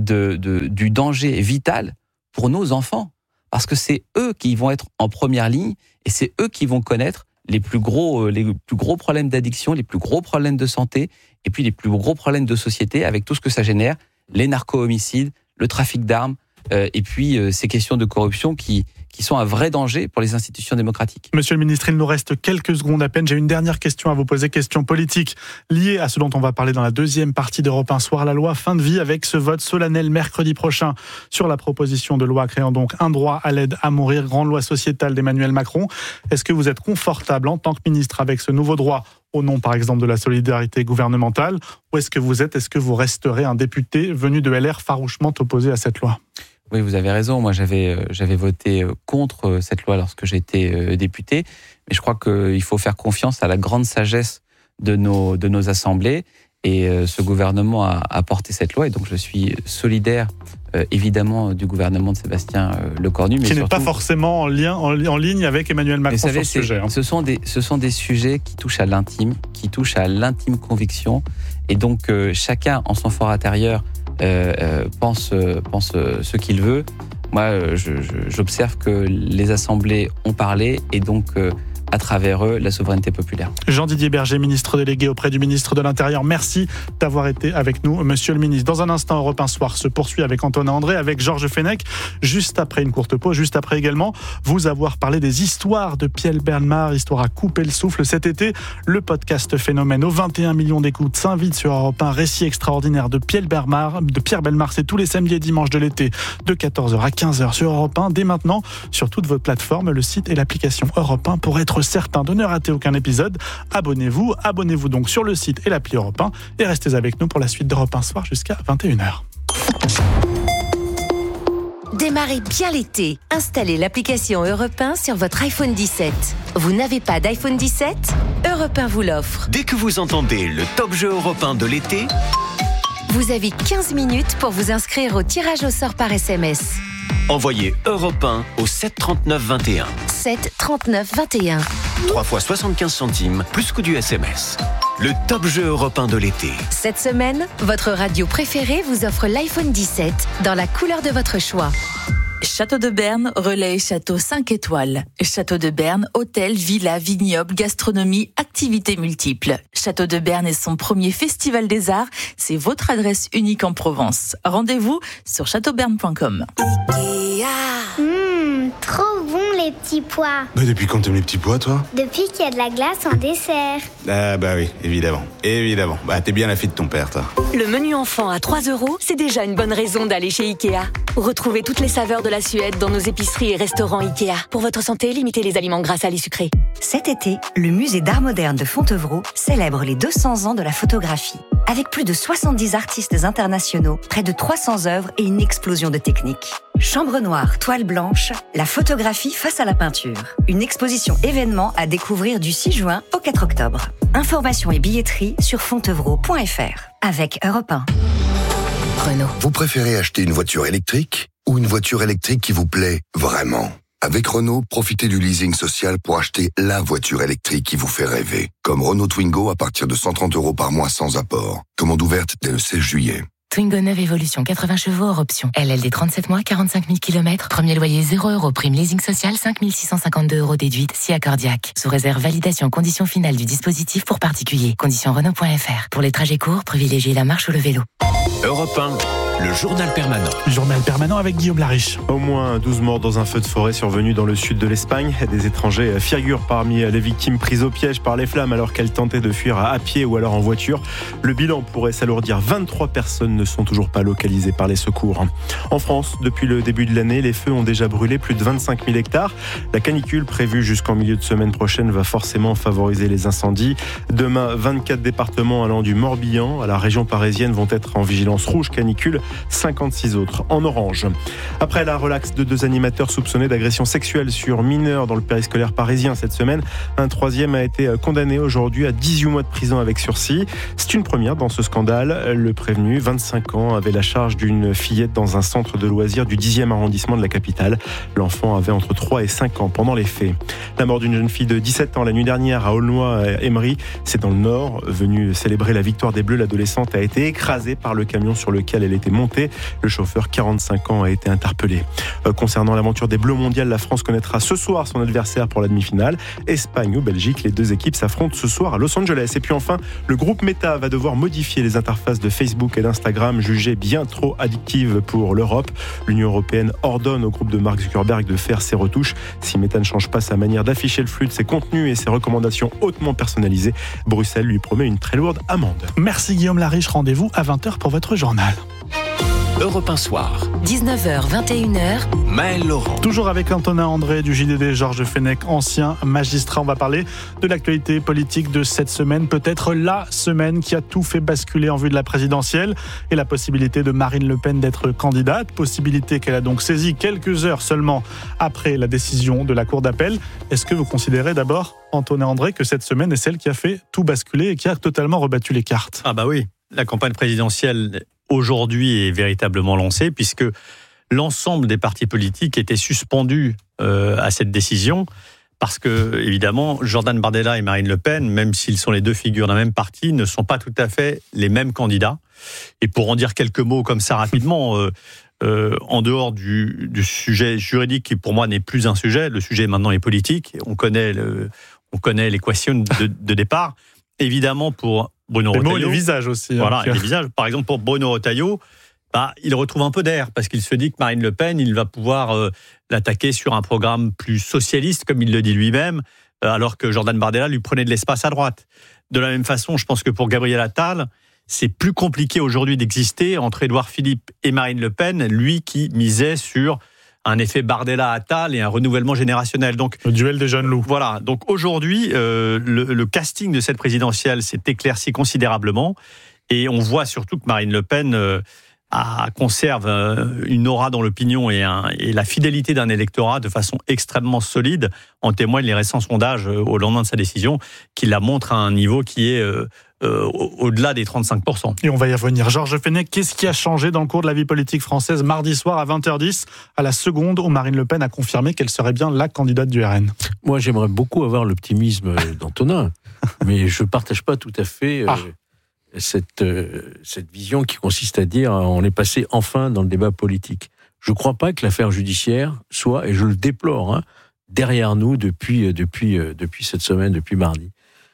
du danger vital pour nos enfants. Parce que c'est eux qui vont être en première ligne, et c'est eux qui vont connaître les plus gros problèmes d'addiction, les plus gros problèmes de santé, et puis les plus gros problèmes de société, avec tout ce que ça génère, les narco-homicides, le trafic d'armes, et puis ces questions de corruption qui sont un vrai danger pour les institutions démocratiques. Monsieur le ministre, il nous reste quelques secondes à peine. J'ai une dernière question à vous poser, question politique, liée à ce dont on va parler dans la deuxième partie d'Europe 1 Soir, la loi fin de vie, avec ce vote solennel mercredi prochain sur la proposition de loi créant donc un droit à l'aide à mourir, grande loi sociétale d'Emmanuel Macron. Est-ce que vous êtes confortable en tant que ministre avec ce nouveau droit au nom, par exemple, de la solidarité gouvernementale? Ou est-ce que vous resterez un député venu de LR farouchement opposé à cette loi? Oui, vous avez raison. Moi, j'avais voté contre cette loi lorsque j'étais député. Mais je crois qu'il faut faire confiance à la grande sagesse de nos assemblées. Et ce gouvernement a porté cette loi. Et donc, je suis solidaire, évidemment, du gouvernement de Sébastien Lecornu. Mais qui n'est pas forcément en ligne avec Emmanuel Macron sur ce sujet. Ce sont des sujets qui touchent à l'intime, qui touchent à l'intime conviction. Et donc, chacun, en son fort intérieur, pense ce qu'il veut. Moi, j'observe que les assemblées ont parlé et donc, à travers eux, la souveraineté populaire. Jean-Didier Berger, ministre délégué auprès du ministre de l'Intérieur, merci d'avoir été avec nous, monsieur le ministre. Dans un instant, Europe 1 Soir se poursuit avec Antonin André, avec Georges Fenech, juste après une courte pause, juste après également vous avoir parlé des histoires de Pierre Bellemare, histoire à couper le souffle cet été. Le podcast Phénomène aux 21 millions d'écoutes s'invite sur Europe 1, récit extraordinaire de Pierre Bellemare, c'est tous les samedis et dimanches de l'été, de 14h à 15h sur Europe 1, dès maintenant sur toutes vos plateformes, le site et l'application Europe 1 pour être certain de ne rater aucun épisode. Abonnez-vous donc sur le site et l'appli Europe 1 et restez avec nous pour la suite d'Europe 1 Soir jusqu'à 21h. Démarrez bien l'été. Installez l'application Europe 1 sur votre iPhone 17. Vous n'avez pas d'iPhone 17 ? Europe 1 vous l'offre. Dès que vous entendez le top jeu européen de l'été, vous avez 15 minutes pour vous inscrire au tirage au sort par SMS. Envoyez Europe 1 au 7 39 21. 7 39 21. 3 fois 75 centimes, plus coût du SMS. Le top jeu européen de l'été. Cette semaine, votre radio préférée vous offre l'iPhone 17 dans la couleur de votre choix. Château de Berne, relais château 5 étoiles. Château de Berne, hôtel, villa, vignoble, gastronomie, activités multiples. Château de Berne est son premier festival des arts. C'est votre adresse unique en Provence. Rendez-vous sur châteauberne.com. Trop bon les petits pois. Bah depuis quand t'aimes les petits pois, toi? Depuis qu'il y a de la glace en dessert. Ah bah oui, évidemment. Bah t'es bien la fille de ton père, toi. Le menu enfant à 3 €, c'est déjà une bonne raison d'aller chez Ikea. Retrouvez toutes les saveurs de la Suède dans nos épiceries et restaurants Ikea. Pour votre santé, limitez les aliments gras, salés, sucrés. Cet été, le musée d'art moderne de Fontevraud célèbre les 200 ans de la photographie. Avec plus de 70 artistes internationaux, près de 300 œuvres et une explosion de techniques. Chambre noire, toile blanche, la photographie face à la peinture. Une exposition événement à découvrir du 6 juin au 4 octobre. Informations et billetterie sur fontevraud.fr. Avec Europe 1. Renault. Vous préférez acheter une voiture électrique ou une voiture électrique qui vous plaît vraiment ? Avec Renault, profitez du leasing social pour acheter la voiture électrique qui vous fait rêver. Comme Renault Twingo à partir de 130 € par mois sans apport. Commande ouverte dès le 16 juillet. Twingo 9 Evolution, 80 chevaux hors option. LLD 37 mois, 45 000 km. Premier loyer 0 €. Prime leasing social, 5 652 € déduite, si accordiaque. Sous réserve validation condition finale du dispositif pour particuliers. Conditions Renault.fr. Pour les trajets courts, privilégiez la marche ou le vélo. Europe 1, le journal permanent. Journal permanent avec Guillaume Lariche. Au moins 12 morts dans un feu de forêt survenu dans le sud de l'Espagne. Des étrangers figurent parmi les victimes prises au piège par les flammes alors qu'elles tentaient de fuir à pied ou alors en voiture. Le bilan pourrait s'alourdir. 23 personnes ne sont toujours pas localisées par les secours. En France, depuis le début de l'année, les feux ont déjà brûlé plus de 25 000 hectares. La canicule prévue jusqu'en milieu de semaine prochaine va forcément favoriser les incendies. Demain, 24 départements allant du Morbihan à la région parisienne vont être en vigilance rouge canicule, 56 autres en orange. Après la relaxe de 2 animateurs soupçonnés d'agression sexuelle sur mineurs dans le périscolaire parisien cette semaine, un troisième a été condamné aujourd'hui à 18 mois de prison avec sursis. C'est une première dans ce scandale. Le prévenu, 25 ans, avait la charge d'une fillette dans un centre de loisirs du 10e arrondissement de la capitale. L'enfant avait entre 3 et 5 ans pendant les faits. La mort d'une jeune fille de 17 ans la nuit dernière à Aulnoy-Emery, c'est dans le Nord. Venue célébrer la victoire des Bleus, l'adolescente a été écrasée par le camion sur lequel elle était montée. Le chauffeur, 45 ans, a été interpellé. Concernant l'aventure des Bleus mondiales, la France connaîtra ce soir son adversaire pour la demi-finale. Espagne ou Belgique, les deux équipes s'affrontent ce soir à Los Angeles. Et puis enfin, le groupe Meta va devoir modifier les interfaces de Facebook et d'Instagram jugées bien trop addictives pour l'Europe. L'Union européenne ordonne au groupe de Mark Zuckerberg de faire ses retouches. Si Meta ne change pas sa manière d'afficher le flux de ses contenus et ses recommandations hautement personnalisées, Bruxelles lui promet une très lourde amende. Merci Guillaume Lariche, rendez-vous à 20h pour votre journal. Europe 1 soir. 19h, 21h. Maël Laurent. Toujours avec Antonin André du JDD, Georges Fenech, ancien magistrat. On va parler de l'actualité politique de cette semaine. Peut-être la semaine qui a tout fait basculer en vue de la présidentielle et la possibilité de Marine Le Pen d'être candidate. Possibilité qu'elle a donc saisie quelques heures seulement après la décision de la Cour d'appel. Est-ce que vous considérez d'abord, Antonin André, que cette semaine est celle qui a fait tout basculer et qui a totalement rebattu les cartes ? Ah bah oui, la campagne présidentielle aujourd'hui est véritablement lancée puisque l'ensemble des partis politiques étaient suspendus à cette décision parce que, évidemment, Jordan Bardella et Marine Le Pen, même s'ils sont les deux figures d'un même parti, ne sont pas tout à fait les mêmes candidats. Et pour en dire quelques mots comme ça rapidement, en dehors du sujet juridique qui pour moi n'est plus un sujet, le sujet maintenant est politique, on connaît l'équation de départ. Évidemment, pour Bruno Retailleau. Les mots et les visages aussi. Voilà, et les visages. Par exemple, pour Bruno Retailleau, il retrouve un peu d'air parce qu'il se dit que Marine Le Pen, il va pouvoir l'attaquer sur un programme plus socialiste, comme il le dit lui-même, alors que Jordan Bardella lui prenait de l'espace à droite. De la même façon, je pense que pour Gabriel Attal, c'est plus compliqué aujourd'hui d'exister entre Édouard Philippe et Marine Le Pen, lui qui misait sur un effet Bardella-Attal et un renouvellement générationnel. Donc, le duel des jeunes loups. Voilà. Donc aujourd'hui, le casting de cette présidentielle s'est éclairci considérablement. Et on voit surtout que Marine Le Pen conserve une aura dans l'opinion et la fidélité d'un électorat de façon extrêmement solide. En témoignent les récents sondages au lendemain de sa décision, qui la montrent à un niveau qui est au-delà des 35%. Et on va y revenir. Georges Fenech, qu'est-ce qui a changé dans le cours de la vie politique française mardi soir à 20h10, à la seconde où Marine Le Pen a confirmé qu'elle serait bien la candidate du RN ? Moi, j'aimerais beaucoup avoir l'optimisme d'Antonin, mais je ne partage pas tout à fait cette vision qui consiste à dire on est passé enfin dans le débat politique. Je ne crois pas que l'affaire judiciaire soit, et je le déplore, derrière nous depuis cette semaine, depuis mardi.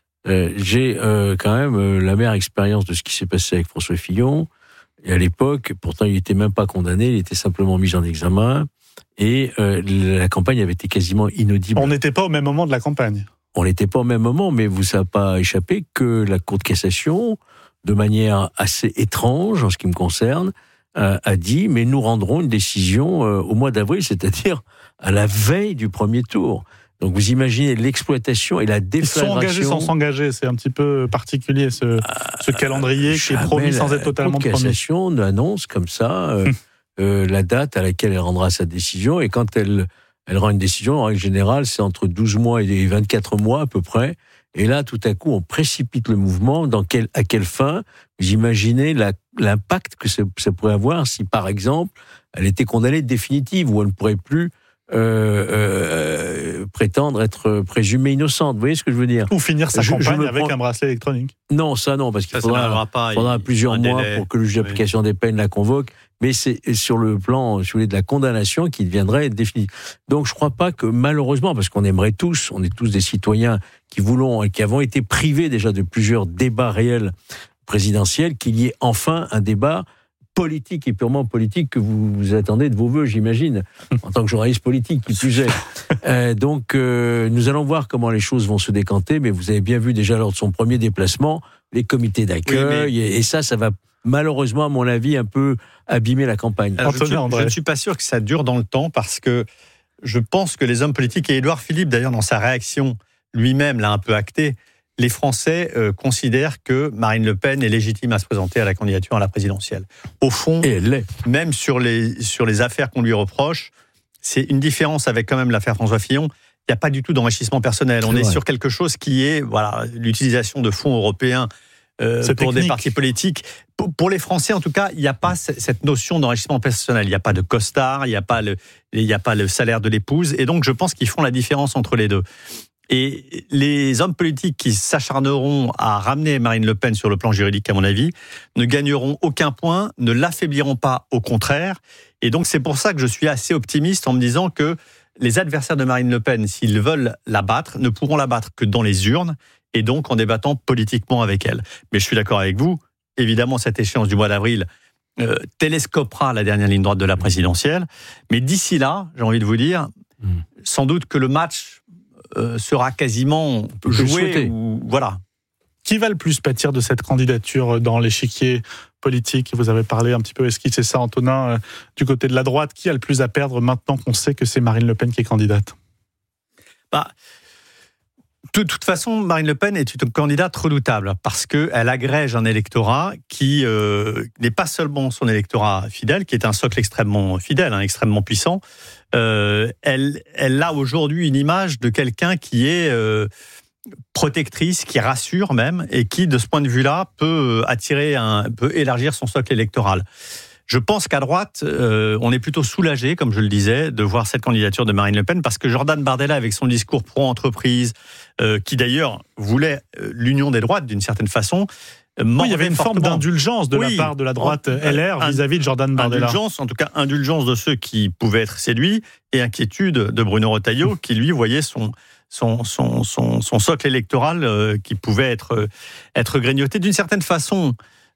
J'ai quand même l'amère expérience de ce qui s'est passé avec François Fillon. Et à l'époque, pourtant, il n'était même pas condamné, il était simplement mis en examen. Et la campagne avait été quasiment inaudible. On n'était pas au même moment de la campagne. On n'était pas au même moment, mais vous n'a pas échappé que la Cour de cassation, de manière assez étrange en ce qui me concerne, a dit, mais nous rendrons une décision au mois d'avril, c'est-à-dire à la veille du premier tour. Donc vous imaginez l'exploitation et la déflagration. Ils sont engagés sans s'engager, c'est un petit peu particulier ce calendrier qui est promis sans être totalement promis. La Cour de cassation annonce comme ça la date à laquelle elle rendra sa décision, et quand elle rend une décision, en règle générale, c'est entre 12 mois et 24 mois à peu près. Et là, tout à coup, on précipite le mouvement. À quelle fin ? Vous imaginez l'impact que ça pourrait avoir si, par exemple, elle était condamnée définitive, où elle ne pourrait plus prétendre être présumée innocente. Vous voyez ce que je veux dire ? Ou finir sa campagne avec un bracelet électronique. Non, ça non, parce qu'il faudra plusieurs mois pour que le juge d'application des peines la convoque. Mais c'est sur le plan, si vous voulez, de la condamnation qui deviendrait définitive. Donc je ne crois pas que, malheureusement, parce qu'on aimerait tous, on est tous des citoyens qui avons été privés déjà de plusieurs débats réels présidentiels, qu'il y ait enfin un débat politique et purement politique que vous attendez de vos voeux, j'imagine, en tant que journaliste politique, qui plus est. Donc, nous allons voir comment les choses vont se décanter, mais vous avez bien vu déjà lors de son premier déplacement, les comités d'accueil, et ça va malheureusement, à mon avis, un peu abîmer la campagne. Alors, je ne suis pas sûr que ça dure dans le temps, parce que je pense que les hommes politiques, et Édouard Philippe, d'ailleurs, dans sa réaction, lui-même l'a un peu acté, les Français considèrent que Marine Le Pen est légitime à se présenter à la candidature à la présidentielle. Au fond, et elle l'est. Même sur les affaires qu'on lui reproche, c'est une différence avec quand même l'affaire François Fillon. Il n'y a pas du tout d'enrichissement personnel. On est sur quelque chose qui est l'utilisation de fonds européens pour des partis politiques. Pour les Français, en tout cas, il n'y a pas cette notion d'enrichissement personnel. Il n'y a pas de costard, il n'y a pas le salaire de l'épouse. Et donc, je pense qu'ils font la différence entre les deux. Et les hommes politiques qui s'acharneront à ramener Marine Le Pen sur le plan juridique, à mon avis, ne gagneront aucun point, ne l'affaibliront pas, au contraire. Et donc, c'est pour ça que je suis assez optimiste en me disant que les adversaires de Marine Le Pen, s'ils veulent la battre, ne pourront la battre que dans les urnes et donc en débattant politiquement avec elle. Mais je suis d'accord avec vous. Évidemment, cette échéance du mois d'avril télescopera la dernière ligne droite de la présidentielle. Mais d'ici là, j'ai envie de vous dire, sans doute que le match sera quasiment joué. Voilà. Qui va le plus pâtir de cette candidature dans l'échiquier politique? Vous avez parlé un petit peu, esquissé ça, Antonin, du côté de la droite. Qui a le plus à perdre maintenant qu'on sait que c'est Marine Le Pen qui est candidate? De toute façon, Marine Le Pen est une candidate redoutable parce qu'elle agrège un électorat qui n'est pas seulement son électorat fidèle, qui est un socle extrêmement fidèle, extrêmement puissant. Elle a aujourd'hui une image de quelqu'un qui est protectrice, qui rassure même, et qui, de ce point de vue-là, peut élargir son socle électoral. Je pense qu'à droite, on est plutôt soulagé, comme je le disais, de voir cette candidature de Marine Le Pen, parce que Jordan Bardella, avec son discours pro-entreprise, qui d'ailleurs voulait l'union des droites d'une certaine façon, il y avait une forme d'indulgence de la part de la droite LR vis-à-vis de Jordan Bardella. Indulgence, en tout cas indulgence de ceux qui pouvaient être séduits, et inquiétude de Bruno Retailleau, qui lui voyait son socle électoral qui pouvait être grignoté. D'une certaine façon,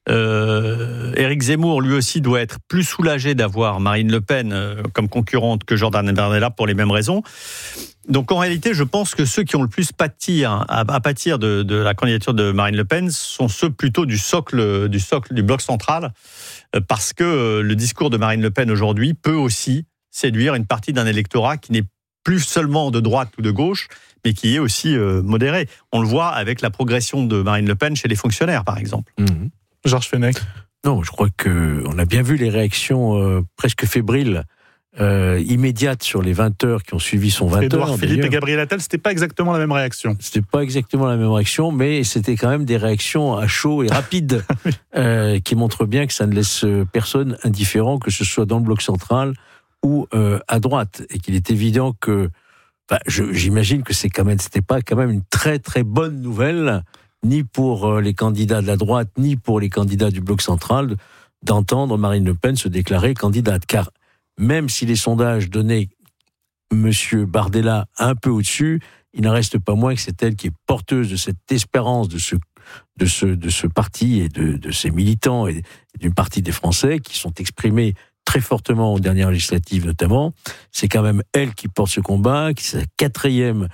Éric Zemmour, lui aussi, doit être plus soulagé d'avoir Marine Le Pen comme concurrente que Jordan Bardella pour les mêmes raisons. Donc en réalité, je pense que ceux qui ont le plus à pâtir de la candidature de Marine Le Pen sont ceux plutôt du socle du bloc central, parce que le discours de Marine Le Pen aujourd'hui peut aussi séduire une partie d'un électorat qui n'est plus seulement de droite ou de gauche, mais qui est aussi modéré. On le voit avec la progression de Marine Le Pen chez les fonctionnaires, par exemple. Georges Fenech. Non, je crois qu'on a bien vu les réactions presque fébriles, immédiates sur les 20 heures qui ont suivi son 20 heures. Édouard Philippe et Gabriel Attal, c'était pas exactement la même réaction. C'était pas exactement la même réaction, mais c'était quand même des réactions à chaud et rapides, qui montrent bien que ça ne laisse personne indifférent, que ce soit dans le bloc central ou à droite, et qu'il est évident que, j'imagine que c'était pas quand même une très très bonne nouvelle, ni pour les candidats de la droite, ni pour les candidats du bloc central, d'entendre Marine Le Pen se déclarer candidate. Car même si les sondages donnaient Monsieur Bardella un peu au-dessus, il n'en reste pas moins que c'est elle qui est porteuse de cette espérance de ce parti et de ses militants et d'une partie des Français qui sont exprimés très fortement aux dernières législatives notamment. C'est quand même elle qui porte ce combat, qui est sa 4e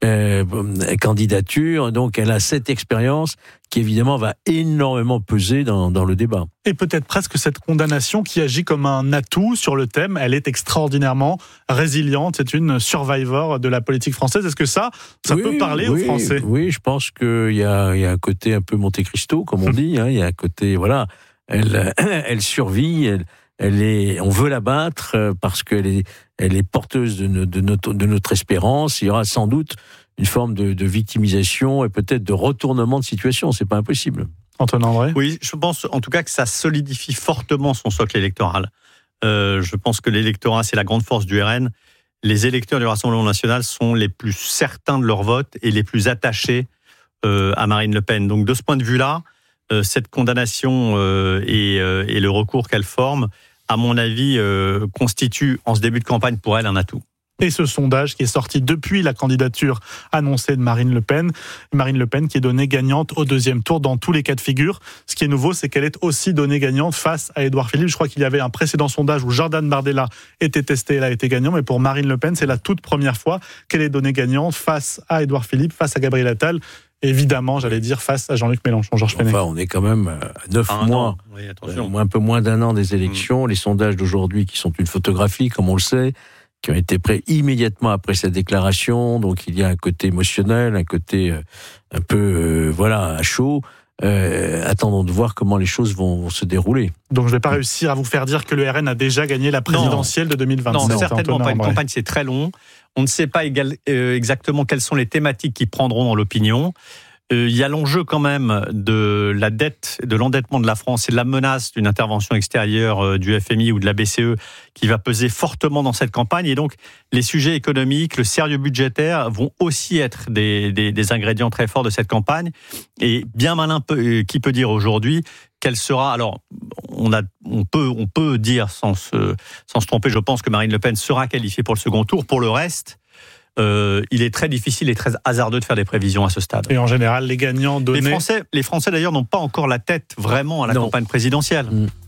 candidature, donc elle a cette expérience qui évidemment va énormément peser dans le débat. Et peut-être presque cette condamnation qui agit comme un atout sur le thème. Elle est extraordinairement résiliente, c'est une survivor de la politique française. Est-ce que ça peut parler aux Français? Oui, je pense qu'il y a un côté un peu Monte Cristo, comme on dit, il y a un côté, elle survit, on veut la battre parce qu'elle est porteuse de notre espérance. Il y aura sans doute une forme de victimisation et peut-être de retournement de situation. C'est pas impossible. Antoine André ? Oui, je pense en tout cas que ça solidifie fortement son socle électoral. Je pense que l'électorat, c'est la grande force du RN. Les électeurs du Rassemblement national sont les plus certains de leur vote et les plus attachés à Marine Le Pen. Donc de ce point de vue-là, cette condamnation et le recours qu'elle forme, à mon avis, constitue en ce début de campagne pour elle un atout. Et ce sondage qui est sorti depuis la candidature annoncée de Marine Le Pen. Marine Le Pen qui est donnée gagnante au deuxième tour dans tous les cas de figure. Ce qui est nouveau, c'est qu'elle est aussi donnée gagnante face à Édouard Philippe. Je crois qu'il y avait un précédent sondage où Jordan Bardella était testé, elle a été gagnant. Mais pour Marine Le Pen, c'est la toute première fois qu'elle est donnée gagnante face à Édouard Philippe, face à Gabriel Attal. Évidemment, j'allais dire face à Jean-Luc Mélenchon. Georges Fenech. Enfin, on est quand même à 9 mois, un peu moins d'un an des élections. Les sondages d'aujourd'hui qui sont une photographie, comme on le sait, qui ont été prêts immédiatement après cette déclaration. Donc il y a un côté émotionnel, un côté un peu à chaud. Attendons de voir comment les choses vont se dérouler. Donc je ne vais pas réussir à vous faire dire que le RN a déjà gagné la présidentielle de 2027. Non, certainement pas. Une campagne, c'est très long. On ne sait pas exactement quelles sont les thématiques qui prendront dans l'opinion. Il y a l'enjeu quand même de la dette, de l'endettement de la France et de la menace d'une intervention extérieure du FMI ou de la BCE qui va peser fortement dans cette campagne. Et donc, les sujets économiques, le sérieux budgétaire vont aussi être des ingrédients très forts de cette campagne. Et bien malin qui peut dire aujourd'hui quelle sera... Alors, on peut dire sans se tromper, je pense que Marine Le Pen sera qualifiée pour le second tour. Pour le reste... il est très difficile et très hasardeux de faire des prévisions à ce stade. Et en général, les gagnants donnés... Les Français d'ailleurs n'ont pas encore la tête vraiment à la campagne présidentielle.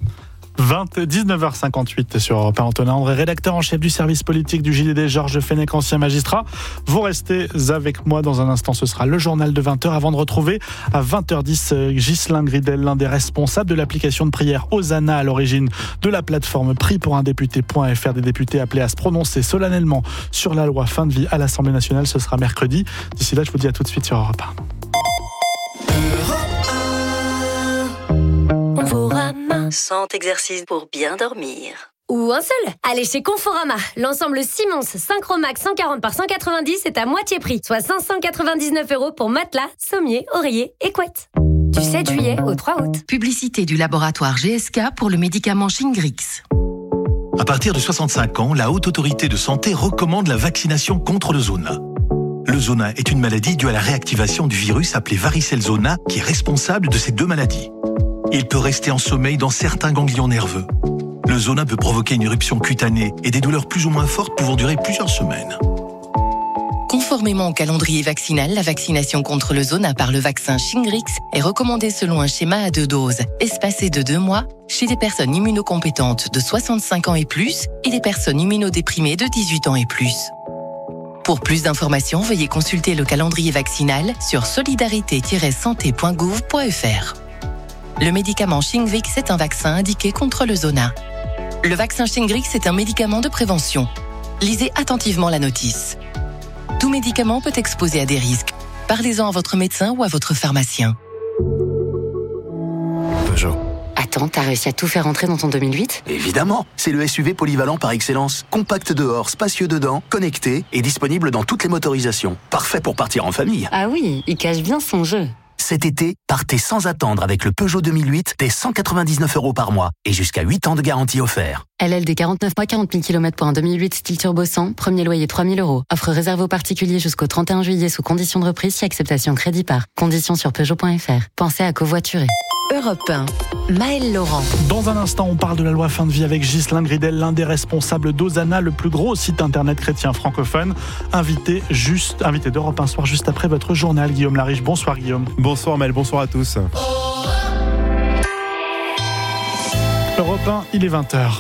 19h58 sur Europe 1. Antonin André, rédacteur en chef du service politique du JDD, Georges Fenech, ancien magistrat. Vous restez avec moi dans un instant, ce sera le journal de 20h avant de retrouver à 20h10 Ghislain Gridel, l'un des responsables de l'application de prière Hosanna à l'origine de la plateforme Prie pour un député.fr, des députés appelés à se prononcer solennellement sur la loi fin de vie à l'Assemblée nationale. Ce sera mercredi. D'ici là, je vous dis à tout de suite sur Europe 1. Conforama. 100 exercices pour bien dormir. Ou un seul. Allez chez Conforama. L'ensemble Simons Synchromax 140 par 190 est à moitié prix. Soit 599 € pour matelas, sommier, oreiller et couette. Du 7 juillet au 3 août. Publicité du laboratoire GSK pour le médicament Shingrix. À partir de 65 ans, la Haute Autorité de Santé recommande la vaccination contre le zona. Le zona est une maladie due à la réactivation du virus appelé varicelle zona qui est responsable de ces deux maladies. Il peut rester en sommeil dans certains ganglions nerveux. Le zona peut provoquer une éruption cutanée et des douleurs plus ou moins fortes pouvant durer plusieurs semaines. Conformément au calendrier vaccinal, la vaccination contre le zona par le vaccin Shingrix est recommandée selon un schéma à 2 doses, espacé de 2 mois, chez des personnes immunocompétentes de 65 ans et plus et des personnes immunodéprimées de 18 ans et plus. Pour plus d'informations, veuillez consulter le calendrier vaccinal sur solidarité-santé.gouv.fr. Le médicament Shingrix est un vaccin indiqué contre le zona. Le vaccin Shingrix est un médicament de prévention. Lisez attentivement la notice. Tout médicament peut exposer à des risques. Parlez-en à votre médecin ou à votre pharmacien. Peugeot. Attends, t'as réussi à tout faire rentrer dans ton 2008 ? Évidemment, c'est le SUV polyvalent par excellence. Compact dehors, spacieux dedans, connecté et disponible dans toutes les motorisations. Parfait pour partir en famille. Ah oui, il cache bien son jeu. Cet été, partez sans attendre avec le Peugeot 2008 dès 199 € par mois et jusqu'à 8 ans de garantie offert. LLD 49 mois, 40 000 km pour un 2008 style turbo 100, premier loyer 3 000 €. Offre réservée aux particuliers jusqu'au 31 juillet sous conditions de reprise si acceptation crédit par. Conditions sur Peugeot.fr. Pensez à covoiturer. Europe 1, Maëlle Laurent. Dans un instant, on parle de la loi fin de vie avec Ghislain Gridel, l'un des responsables d'Hosanna, le plus gros site internet chrétien francophone. Invité d'Europe 1 soir juste après votre journal, Guillaume Lariche. Bonsoir Guillaume. Bonsoir Maëlle, bonsoir à tous. Europe 1, il est 20h.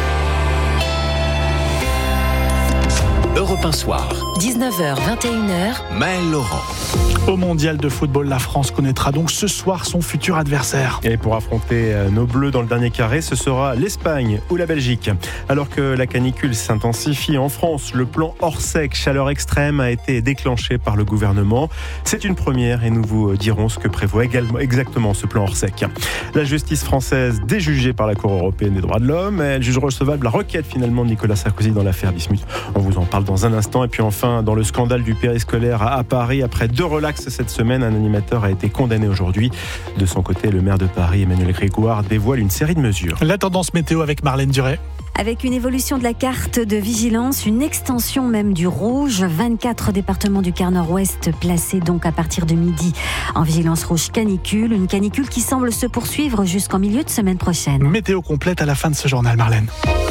Europe 1 soir. 19h, 21h. Maëlle Laurent. Au mondial de football, la France connaîtra donc ce soir son futur adversaire. Et pour affronter nos Bleus dans le dernier carré, ce sera l'Espagne ou la Belgique. Alors que la canicule s'intensifie en France, le plan Orsec chaleur extrême a été déclenché par le gouvernement. C'est une première et nous vous dirons ce que prévoit exactement ce plan Orsec. La justice française déjugée par la Cour européenne des droits de l'homme, elle juge recevable la requête finalement de Nicolas Sarkozy dans l'affaire Bismuth. On vous en parle dans un instant. Et puis enfin, dans le scandale du périscolaire à Paris, après 2 relax cette semaine, un animateur a été condamné aujourd'hui. De son côté, le maire de Paris, Emmanuel Grégoire, dévoile une série de mesures. La tendance météo avec Marlène Duret. Avec une évolution de la carte de vigilance, une extension même du rouge, 24 départements du quart nord-ouest placés donc à partir de midi en vigilance rouge canicule, une canicule qui semble se poursuivre jusqu'en milieu de semaine prochaine. Météo complète à la fin de ce journal, Marlène.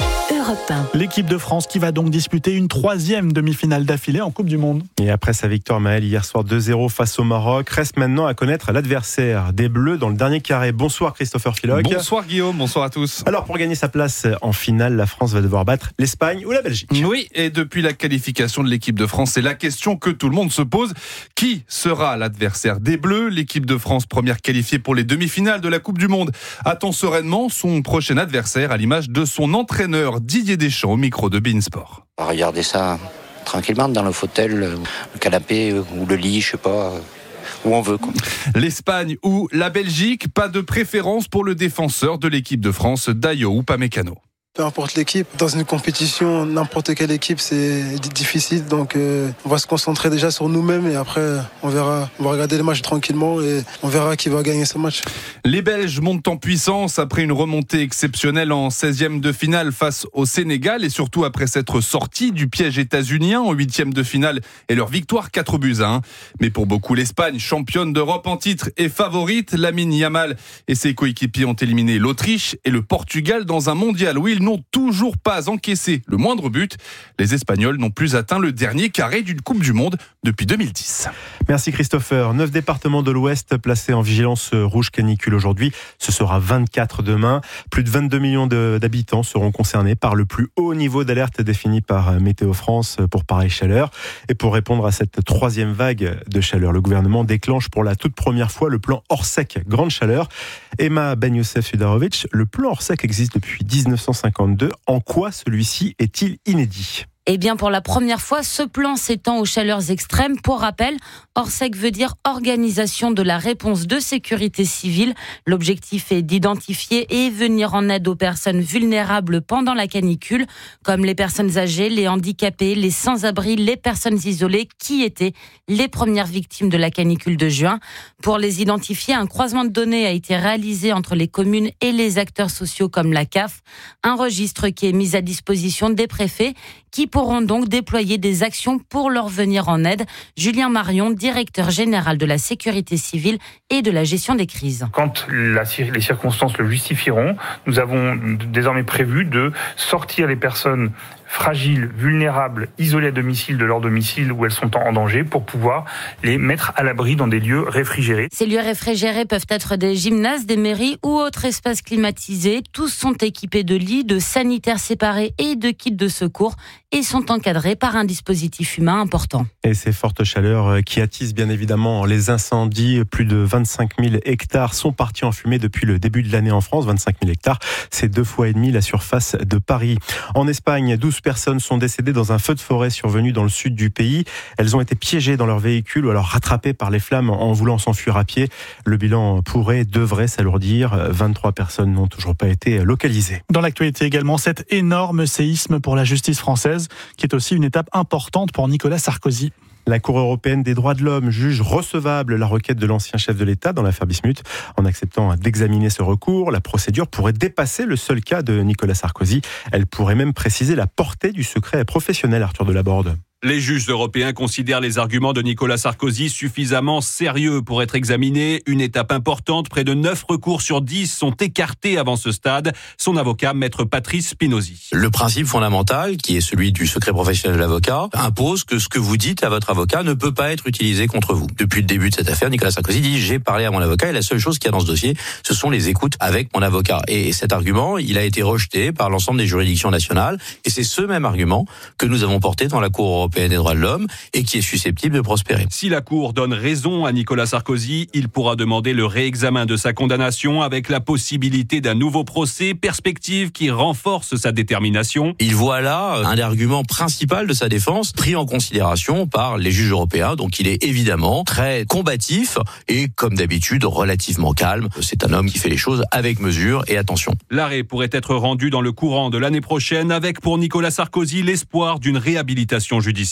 Europe 1. L'équipe de France qui va donc disputer une 3e demi-finale d'affilée en Coupe du Monde. Et après sa victoire, Maëlle, hier soir 2-0 face au Maroc, reste maintenant à connaître l'adversaire des Bleus dans le dernier carré. Bonsoir Christopher Filoc. Bonsoir Guillaume, bonsoir à tous. Alors pour gagner sa place en finale, la France va devoir battre l'Espagne ou la Belgique. Oui, et depuis la qualification de l'équipe de France, c'est la question que tout le monde se pose. Qui sera l'adversaire des Bleus ? L'équipe de France, première qualifiée pour les demi-finales de la Coupe du Monde, attend sereinement son prochain adversaire à l'image de son entraîneur Didier Deschamps au micro de Beansport. On va regarder ça tranquillement dans le fauteuil, le canapé ou le lit, je sais pas, où on veut. L'Espagne ou la Belgique, pas de préférence pour le défenseur de l'équipe de France, Dayo Upamecano. Peu importe l'équipe, dans une compétition, n'importe quelle équipe, c'est difficile. Donc on va se concentrer déjà sur nous-mêmes et après on verra. On va regarder les matchs tranquillement et on verra qui va gagner ce match. Les Belges montent en puissance après une remontée exceptionnelle en 16e de finale face au Sénégal et surtout après s'être sortis du piège états-unien en 8e de finale et leur victoire 4-1. Mais pour beaucoup, l'Espagne, championne d'Europe en titre et favorite, Lamine Yamal et ses coéquipiers ont éliminé l'Autriche et le Portugal dans un mondial où ils n'ont toujours pas encaissé le moindre but. Les Espagnols n'ont plus atteint le dernier carré d'une Coupe du Monde depuis 2010. Merci Christopher. 9 départements de l'Ouest placés en vigilance rouge canicule aujourd'hui. Ce sera 24 demain. Plus de 22 millions d'habitants seront concernés par le plus haut niveau d'alerte défini par Météo France pour pareille chaleur. Et pour répondre à cette 3e vague de chaleur, le gouvernement déclenche pour la toute première fois le plan Orsec grande chaleur. Emma Ben Youssef Sudarovic, le plan Orsec existe depuis 1952. En quoi celui-ci est-il inédit ? Eh bien, pour la première fois, ce plan s'étend aux chaleurs extrêmes. Pour rappel, Orsec veut dire Organisation de la réponse de sécurité civile. L'objectif est d'identifier et venir en aide aux personnes vulnérables pendant la canicule, comme les personnes âgées, les handicapés, les sans-abri, les personnes isolées, qui étaient les premières victimes de la canicule de juin. Pour les identifier, un croisement de données a été réalisé entre les communes et les acteurs sociaux comme la CAF. Un registre qui est mis à disposition des préfets qui pourront donc déployer des actions pour leur venir en aide. Julien Marion, directeur général de la sécurité civile et de la gestion des crises. Quand les circonstances le justifieront, nous avons désormais prévu de sortir les personnes fragiles, vulnérables, isolées à domicile de leur domicile où elles sont en danger pour pouvoir les mettre à l'abri dans des lieux réfrigérés. Ces lieux réfrigérés peuvent être des gymnases, des mairies ou autres espaces climatisés. Tous sont équipés de lits, de sanitaires séparés et de kits de secours et sont encadrés par un dispositif humain important. Et ces fortes chaleurs qui attisent bien évidemment les incendies, plus de 25 000 hectares sont partis en fumée depuis le début de l'année en France. 25 000 hectares, c'est 2,5 fois la surface de Paris. En Espagne, 12 personnes sont décédées dans un feu de forêt survenu dans le sud du pays. Elles ont été piégées dans leur véhicule ou alors rattrapées par les flammes en voulant s'enfuir à pied. Le bilan devrait s'alourdir. 23 personnes n'ont toujours pas été localisées. Dans l'actualité également, cet énorme séisme pour la justice française, qui est aussi une étape importante pour Nicolas Sarkozy. La Cour européenne des droits de l'homme juge recevable la requête de l'ancien chef de l'État dans l'affaire Bismuth. En acceptant d'examiner ce recours, la procédure pourrait dépasser le seul cas de Nicolas Sarkozy. Elle pourrait même préciser la portée du secret professionnel, Arthur Delaborde. Les juges européens considèrent les arguments de Nicolas Sarkozy suffisamment sérieux pour être examinés. Une étape importante, près de 9 recours sur 10 sont écartés avant ce stade. Son avocat, maître Patrice Spinozzi. Le principe fondamental, qui est celui du secret professionnel de l'avocat, impose que ce que vous dites à votre avocat ne peut pas être utilisé contre vous. Depuis le début de cette affaire, Nicolas Sarkozy dit « j'ai parlé à mon avocat et la seule chose qu'il y a dans ce dossier, ce sont les écoutes avec mon avocat ». Et cet argument, il a été rejeté par l'ensemble des juridictions nationales et c'est ce même argument que nous avons porté dans la Cour européenne des droits de l'homme et qui est susceptible de prospérer. Si la Cour donne raison à Nicolas Sarkozy, il pourra demander le réexamen de sa condamnation avec la possibilité d'un nouveau procès, perspective qui renforce sa détermination. Il voit là un des arguments principaux de sa défense pris en considération par les juges européens, donc il est évidemment très combatif et comme d'habitude relativement calme. C'est un homme qui fait les choses avec mesure et attention. L'arrêt pourrait être rendu dans le courant de l'année prochaine avec pour Nicolas Sarkozy l'espoir d'une réhabilitation judiciaire.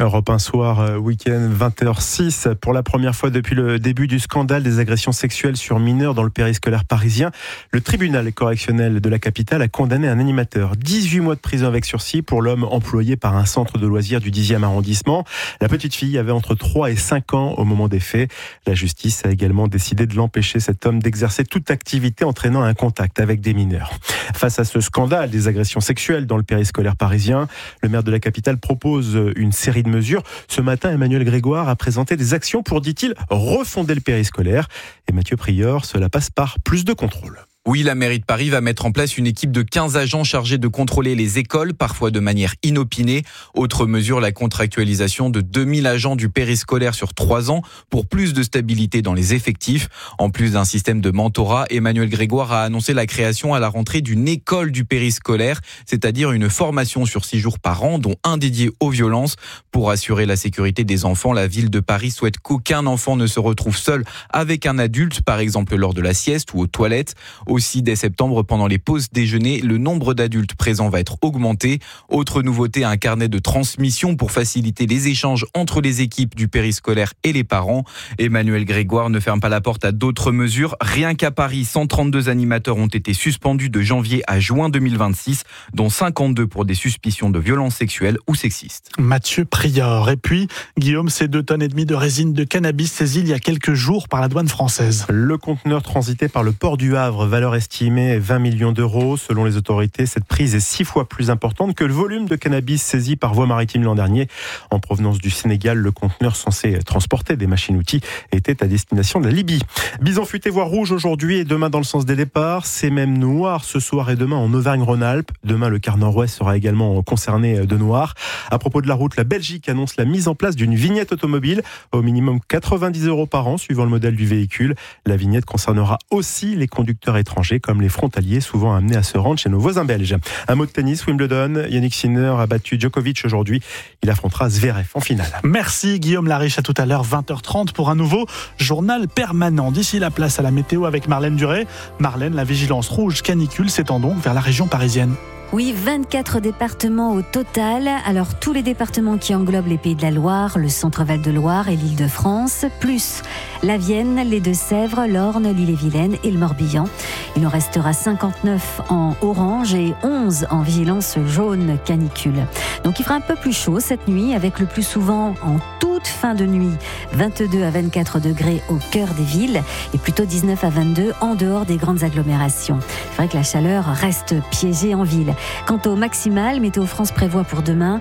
Europe 1 soir, week-end, 20h06. Pour la première fois depuis le début du scandale des agressions sexuelles sur mineurs dans le périscolaire parisien, le tribunal correctionnel de la capitale a condamné un animateur. 18 mois de prison avec sursis pour l'homme employé par un centre de loisirs du 10e arrondissement. La petite fille avait entre 3 et 5 ans au moment des faits. La justice a également décidé de l'empêcher, cet homme, d'exercer toute activité entraînant un contact avec des mineurs. Face à ce scandale des agressions sexuelles dans le périscolaire parisien, le maire de la capitale propose une série de mesures. Ce matin, Emmanuel Grégoire a présenté des actions pour, dit-il, refonder le périscolaire. Et Mathieu Prieur, cela passe par plus de contrôle. Oui, la mairie de Paris va mettre en place une équipe de 15 agents chargés de contrôler les écoles, parfois de manière inopinée. Autre mesure, la contractualisation de 2000 agents du périscolaire sur 3 ans pour plus de stabilité dans les effectifs. En plus d'un système de mentorat, Emmanuel Grégoire a annoncé la création à la rentrée d'une école du périscolaire, c'est-à-dire une formation sur 6 jours par an, dont un dédié aux violences. Pour assurer la sécurité des enfants, la ville de Paris souhaite qu'aucun enfant ne se retrouve seul avec un adulte, par exemple lors de la sieste ou aux toilettes. Aussi, dès septembre, pendant les pauses déjeuner, le nombre d'adultes présents va être augmenté. Autre nouveauté, un carnet de transmission pour faciliter les échanges entre les équipes du périscolaire et les parents. Emmanuel Grégoire ne ferme pas la porte à d'autres mesures. Rien qu'à Paris, 132 animateurs ont été suspendus de janvier à juin 2026, dont 52 pour des suspicions de violences sexuelles ou sexistes. Mathieu Prieur. Et puis, Guillaume, ces 2,5 tonnes de résine de cannabis saisies il y a quelques jours par la douane française. Le conteneur transité par le port du Havre, valeur estimée 20 millions d'euros. Selon les autorités, cette prise est 6 fois plus importante que le volume de cannabis saisi par voie maritime l'an dernier. En provenance du Sénégal, le conteneur censé transporter des machines-outils était à destination de la Libye. Bison futé voire rouge aujourd'hui et demain dans le sens des départs. C'est même noir ce soir et demain en Auvergne-Rhône-Alpes. Demain, le quart nord-ouest sera également concerné de noir. À propos de la route, la Belgique annonce la mise en place d'une vignette automobile. Au minimum 90 € par an, suivant le modèle du véhicule. La vignette concernera aussi les conducteurs étrangers, comme les frontaliers, souvent amenés à se rendre chez nos voisins belges. Un mot de tennis, Wimbledon. Yannick Sinner a battu Djokovic aujourd'hui. Il affrontera Zverev en finale. Merci Guillaume Lariche, à tout à l'heure, 20h30 pour un nouveau journal permanent. D'ici la place à la météo avec Marlène Duret. Marlène, la vigilance rouge canicule s'étend donc vers la région parisienne. Oui, 24 départements au total. Alors, tous les départements qui englobent les Pays de la Loire, le Centre-Val de Loire et l'Île-de-France, plus la Vienne, les Deux-Sèvres, l'Orne, l'Ille-et-Vilaine et le Morbihan. Il en restera 59 en orange et 11 en vigilance jaune canicule. Donc, il fera un peu plus chaud cette nuit, avec le plus souvent en toute fin de nuit, 22 à 24 degrés au cœur des villes et plutôt 19 à 22 en dehors des grandes agglomérations. C'est vrai que la chaleur reste piégée en ville. Quant au maximal, Météo France prévoit pour demain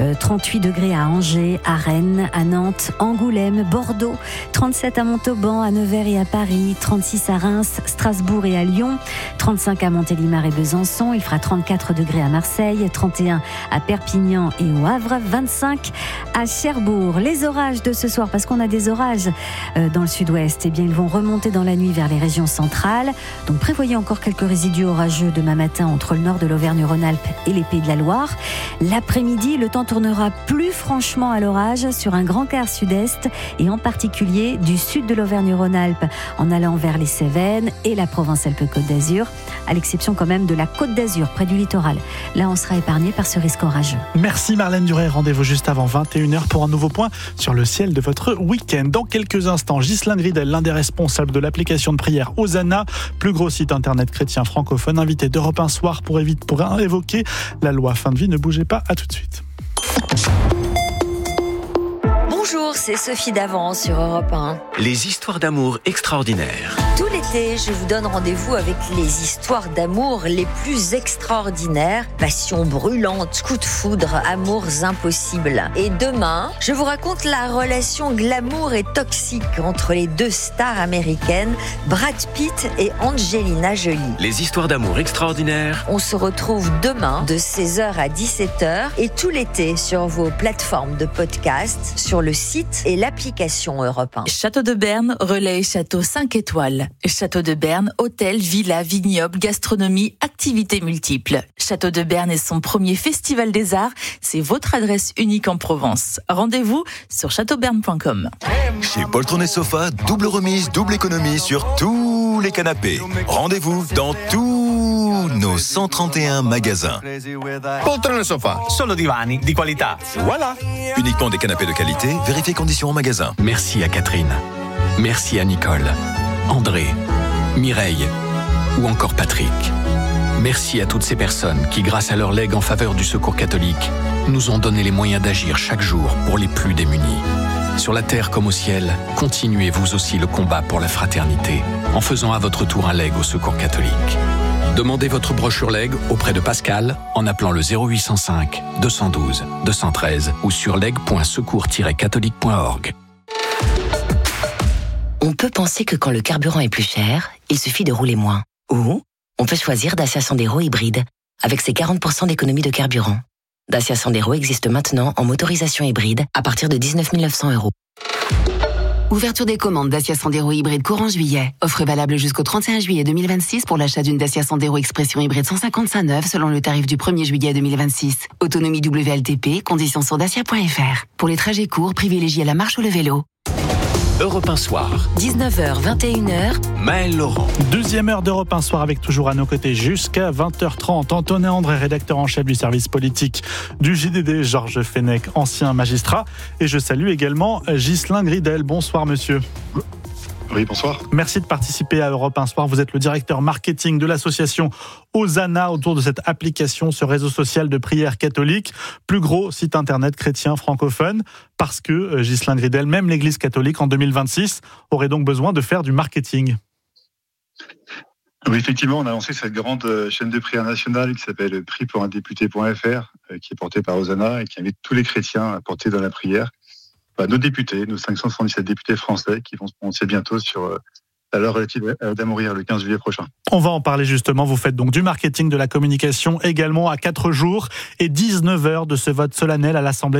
38 degrés à Angers, à Rennes, à Nantes, Angoulême, Bordeaux, 37 à Montauban, à Nevers et à Paris, 36 à Reims, Strasbourg et à Lyon, 35 à Montélimar et Besançon, il fera 34 degrés à Marseille, 31 à Perpignan et au Havre, 25 à Cherbourg. Les orages de ce soir, parce qu'on a des orages dans le sud-ouest, eh bien ils vont remonter dans la nuit vers les régions centrales. Donc prévoyez encore quelques résidus orageux demain matin entre le nord de l'Auvergne-Rhône-Alpes et les Pays de la Loire. L'après-midi, le temps tournera plus franchement à l'orage sur un grand quart sud-est et en particulier du sud de l'Auvergne-Rhône-Alpes en allant vers les Cévennes et la Provence-Alpes-Côte d'Azur, à l'exception quand même de la Côte d'Azur près du littoral. Là, on sera épargné par ce risque orageux. Merci Marlène Duret. Rendez-vous juste avant 21h pour un nouveau point sur le ciel de votre week-end. Dans quelques instants, Ghislain Gridel, l'un des responsables de l'application de prière Hosanna, plus gros site internet chrétien francophone, invité d'Europe 1 soir pour évoquer la loi fin de vie. Ne bougez pas, à tout de suite. Bonjour, c'est Sophie Davant sur Europe 1. Les histoires d'amour extraordinaires. Tout l'été, je vous donne rendez-vous avec les histoires d'amour les plus extraordinaires. Passion brûlante, coup de foudre, amours impossibles. Et demain, je vous raconte la relation glamour et toxique entre les deux stars américaines, Brad Pitt et Angelina Jolie. Les histoires d'amour extraordinaires. On se retrouve demain de 16h à 17h et tout l'été sur vos plateformes de podcast, sur le site et l'application Europe 1. Château de Berne, relais château 5 étoiles. Château de Berne, hôtel, villa, vignoble, gastronomie, activités multiples. Château de Berne est son premier festival des arts. C'est votre adresse unique en Provence. Rendez-vous sur châteauberne.com. Chez Poltron et Sofa, double remise, double économie sur tous les canapés. Rendez-vous dans tous tous nos 131 magasins. Poltrone Sofa, solo divani di qualità. Voilà. Uniquement des canapés de qualité, vérifiez conditions en magasin. Merci à Catherine. Merci à Nicole, André, Mireille ou encore Patrick. Merci à toutes ces personnes qui, grâce à leur legs en faveur du Secours catholique, nous ont donné les moyens d'agir chaque jour pour les plus démunis. Sur la terre comme au ciel, continuez vous aussi le combat pour la fraternité en faisant à votre tour un leg au Secours catholique. Demandez votre brochure leg auprès de Pascal en appelant le 0805 212 213 ou sur leg.secours-catholique.org. On peut penser que quand le carburant est plus cher, il suffit de rouler moins. Ou on peut choisir Dacia Sandero hybride avec ses 40% d'économie de carburant. Dacia Sandero existe maintenant en motorisation hybride à partir de 19 900 €. Ouverture des commandes Dacia Sandero hybride courant juillet. Offre valable jusqu'au 31 juillet 2026 pour l'achat d'une Dacia Sandero Expression hybride 155 neuve selon le tarif du 1er juillet 2026. Autonomie WLTP, conditions sur dacia.fr. Pour les trajets courts, privilégiez la marche ou le vélo. Europe 1 Soir. 19h, 21h. Maël Laurent. Deuxième heure d'Europe 1 Soir avec toujours à nos côtés jusqu'à 20h30. Antonin André, rédacteur en chef du service politique du JDD. Georges Fenech, ancien magistrat. Et je salue également Ghislain Gridel. Bonsoir monsieur. Oui, bonsoir. Merci de participer à Europe 1 Soir. Vous êtes le directeur marketing de l'association Hosanna autour de cette application, ce réseau social de prière catholique, plus gros site internet chrétien francophone, parce que, Ghislain Gridel, même l'Église catholique en 2026 aurait donc besoin de faire du marketing. Oui, effectivement, on a lancé cette grande chaîne de prière nationale qui s'appelle prix-pour-un-député.fr, qui est portée par Hosanna et qui invite tous les chrétiens à porter dans la prière. Nos députés, nos 577 députés français qui vont se prononcer bientôt sur la loi relative à mourir le 15 juillet prochain. On va en parler justement. Vous faites donc du marketing, de la communication également à 4 jours et 19 heures de ce vote solennel à l'Assemblée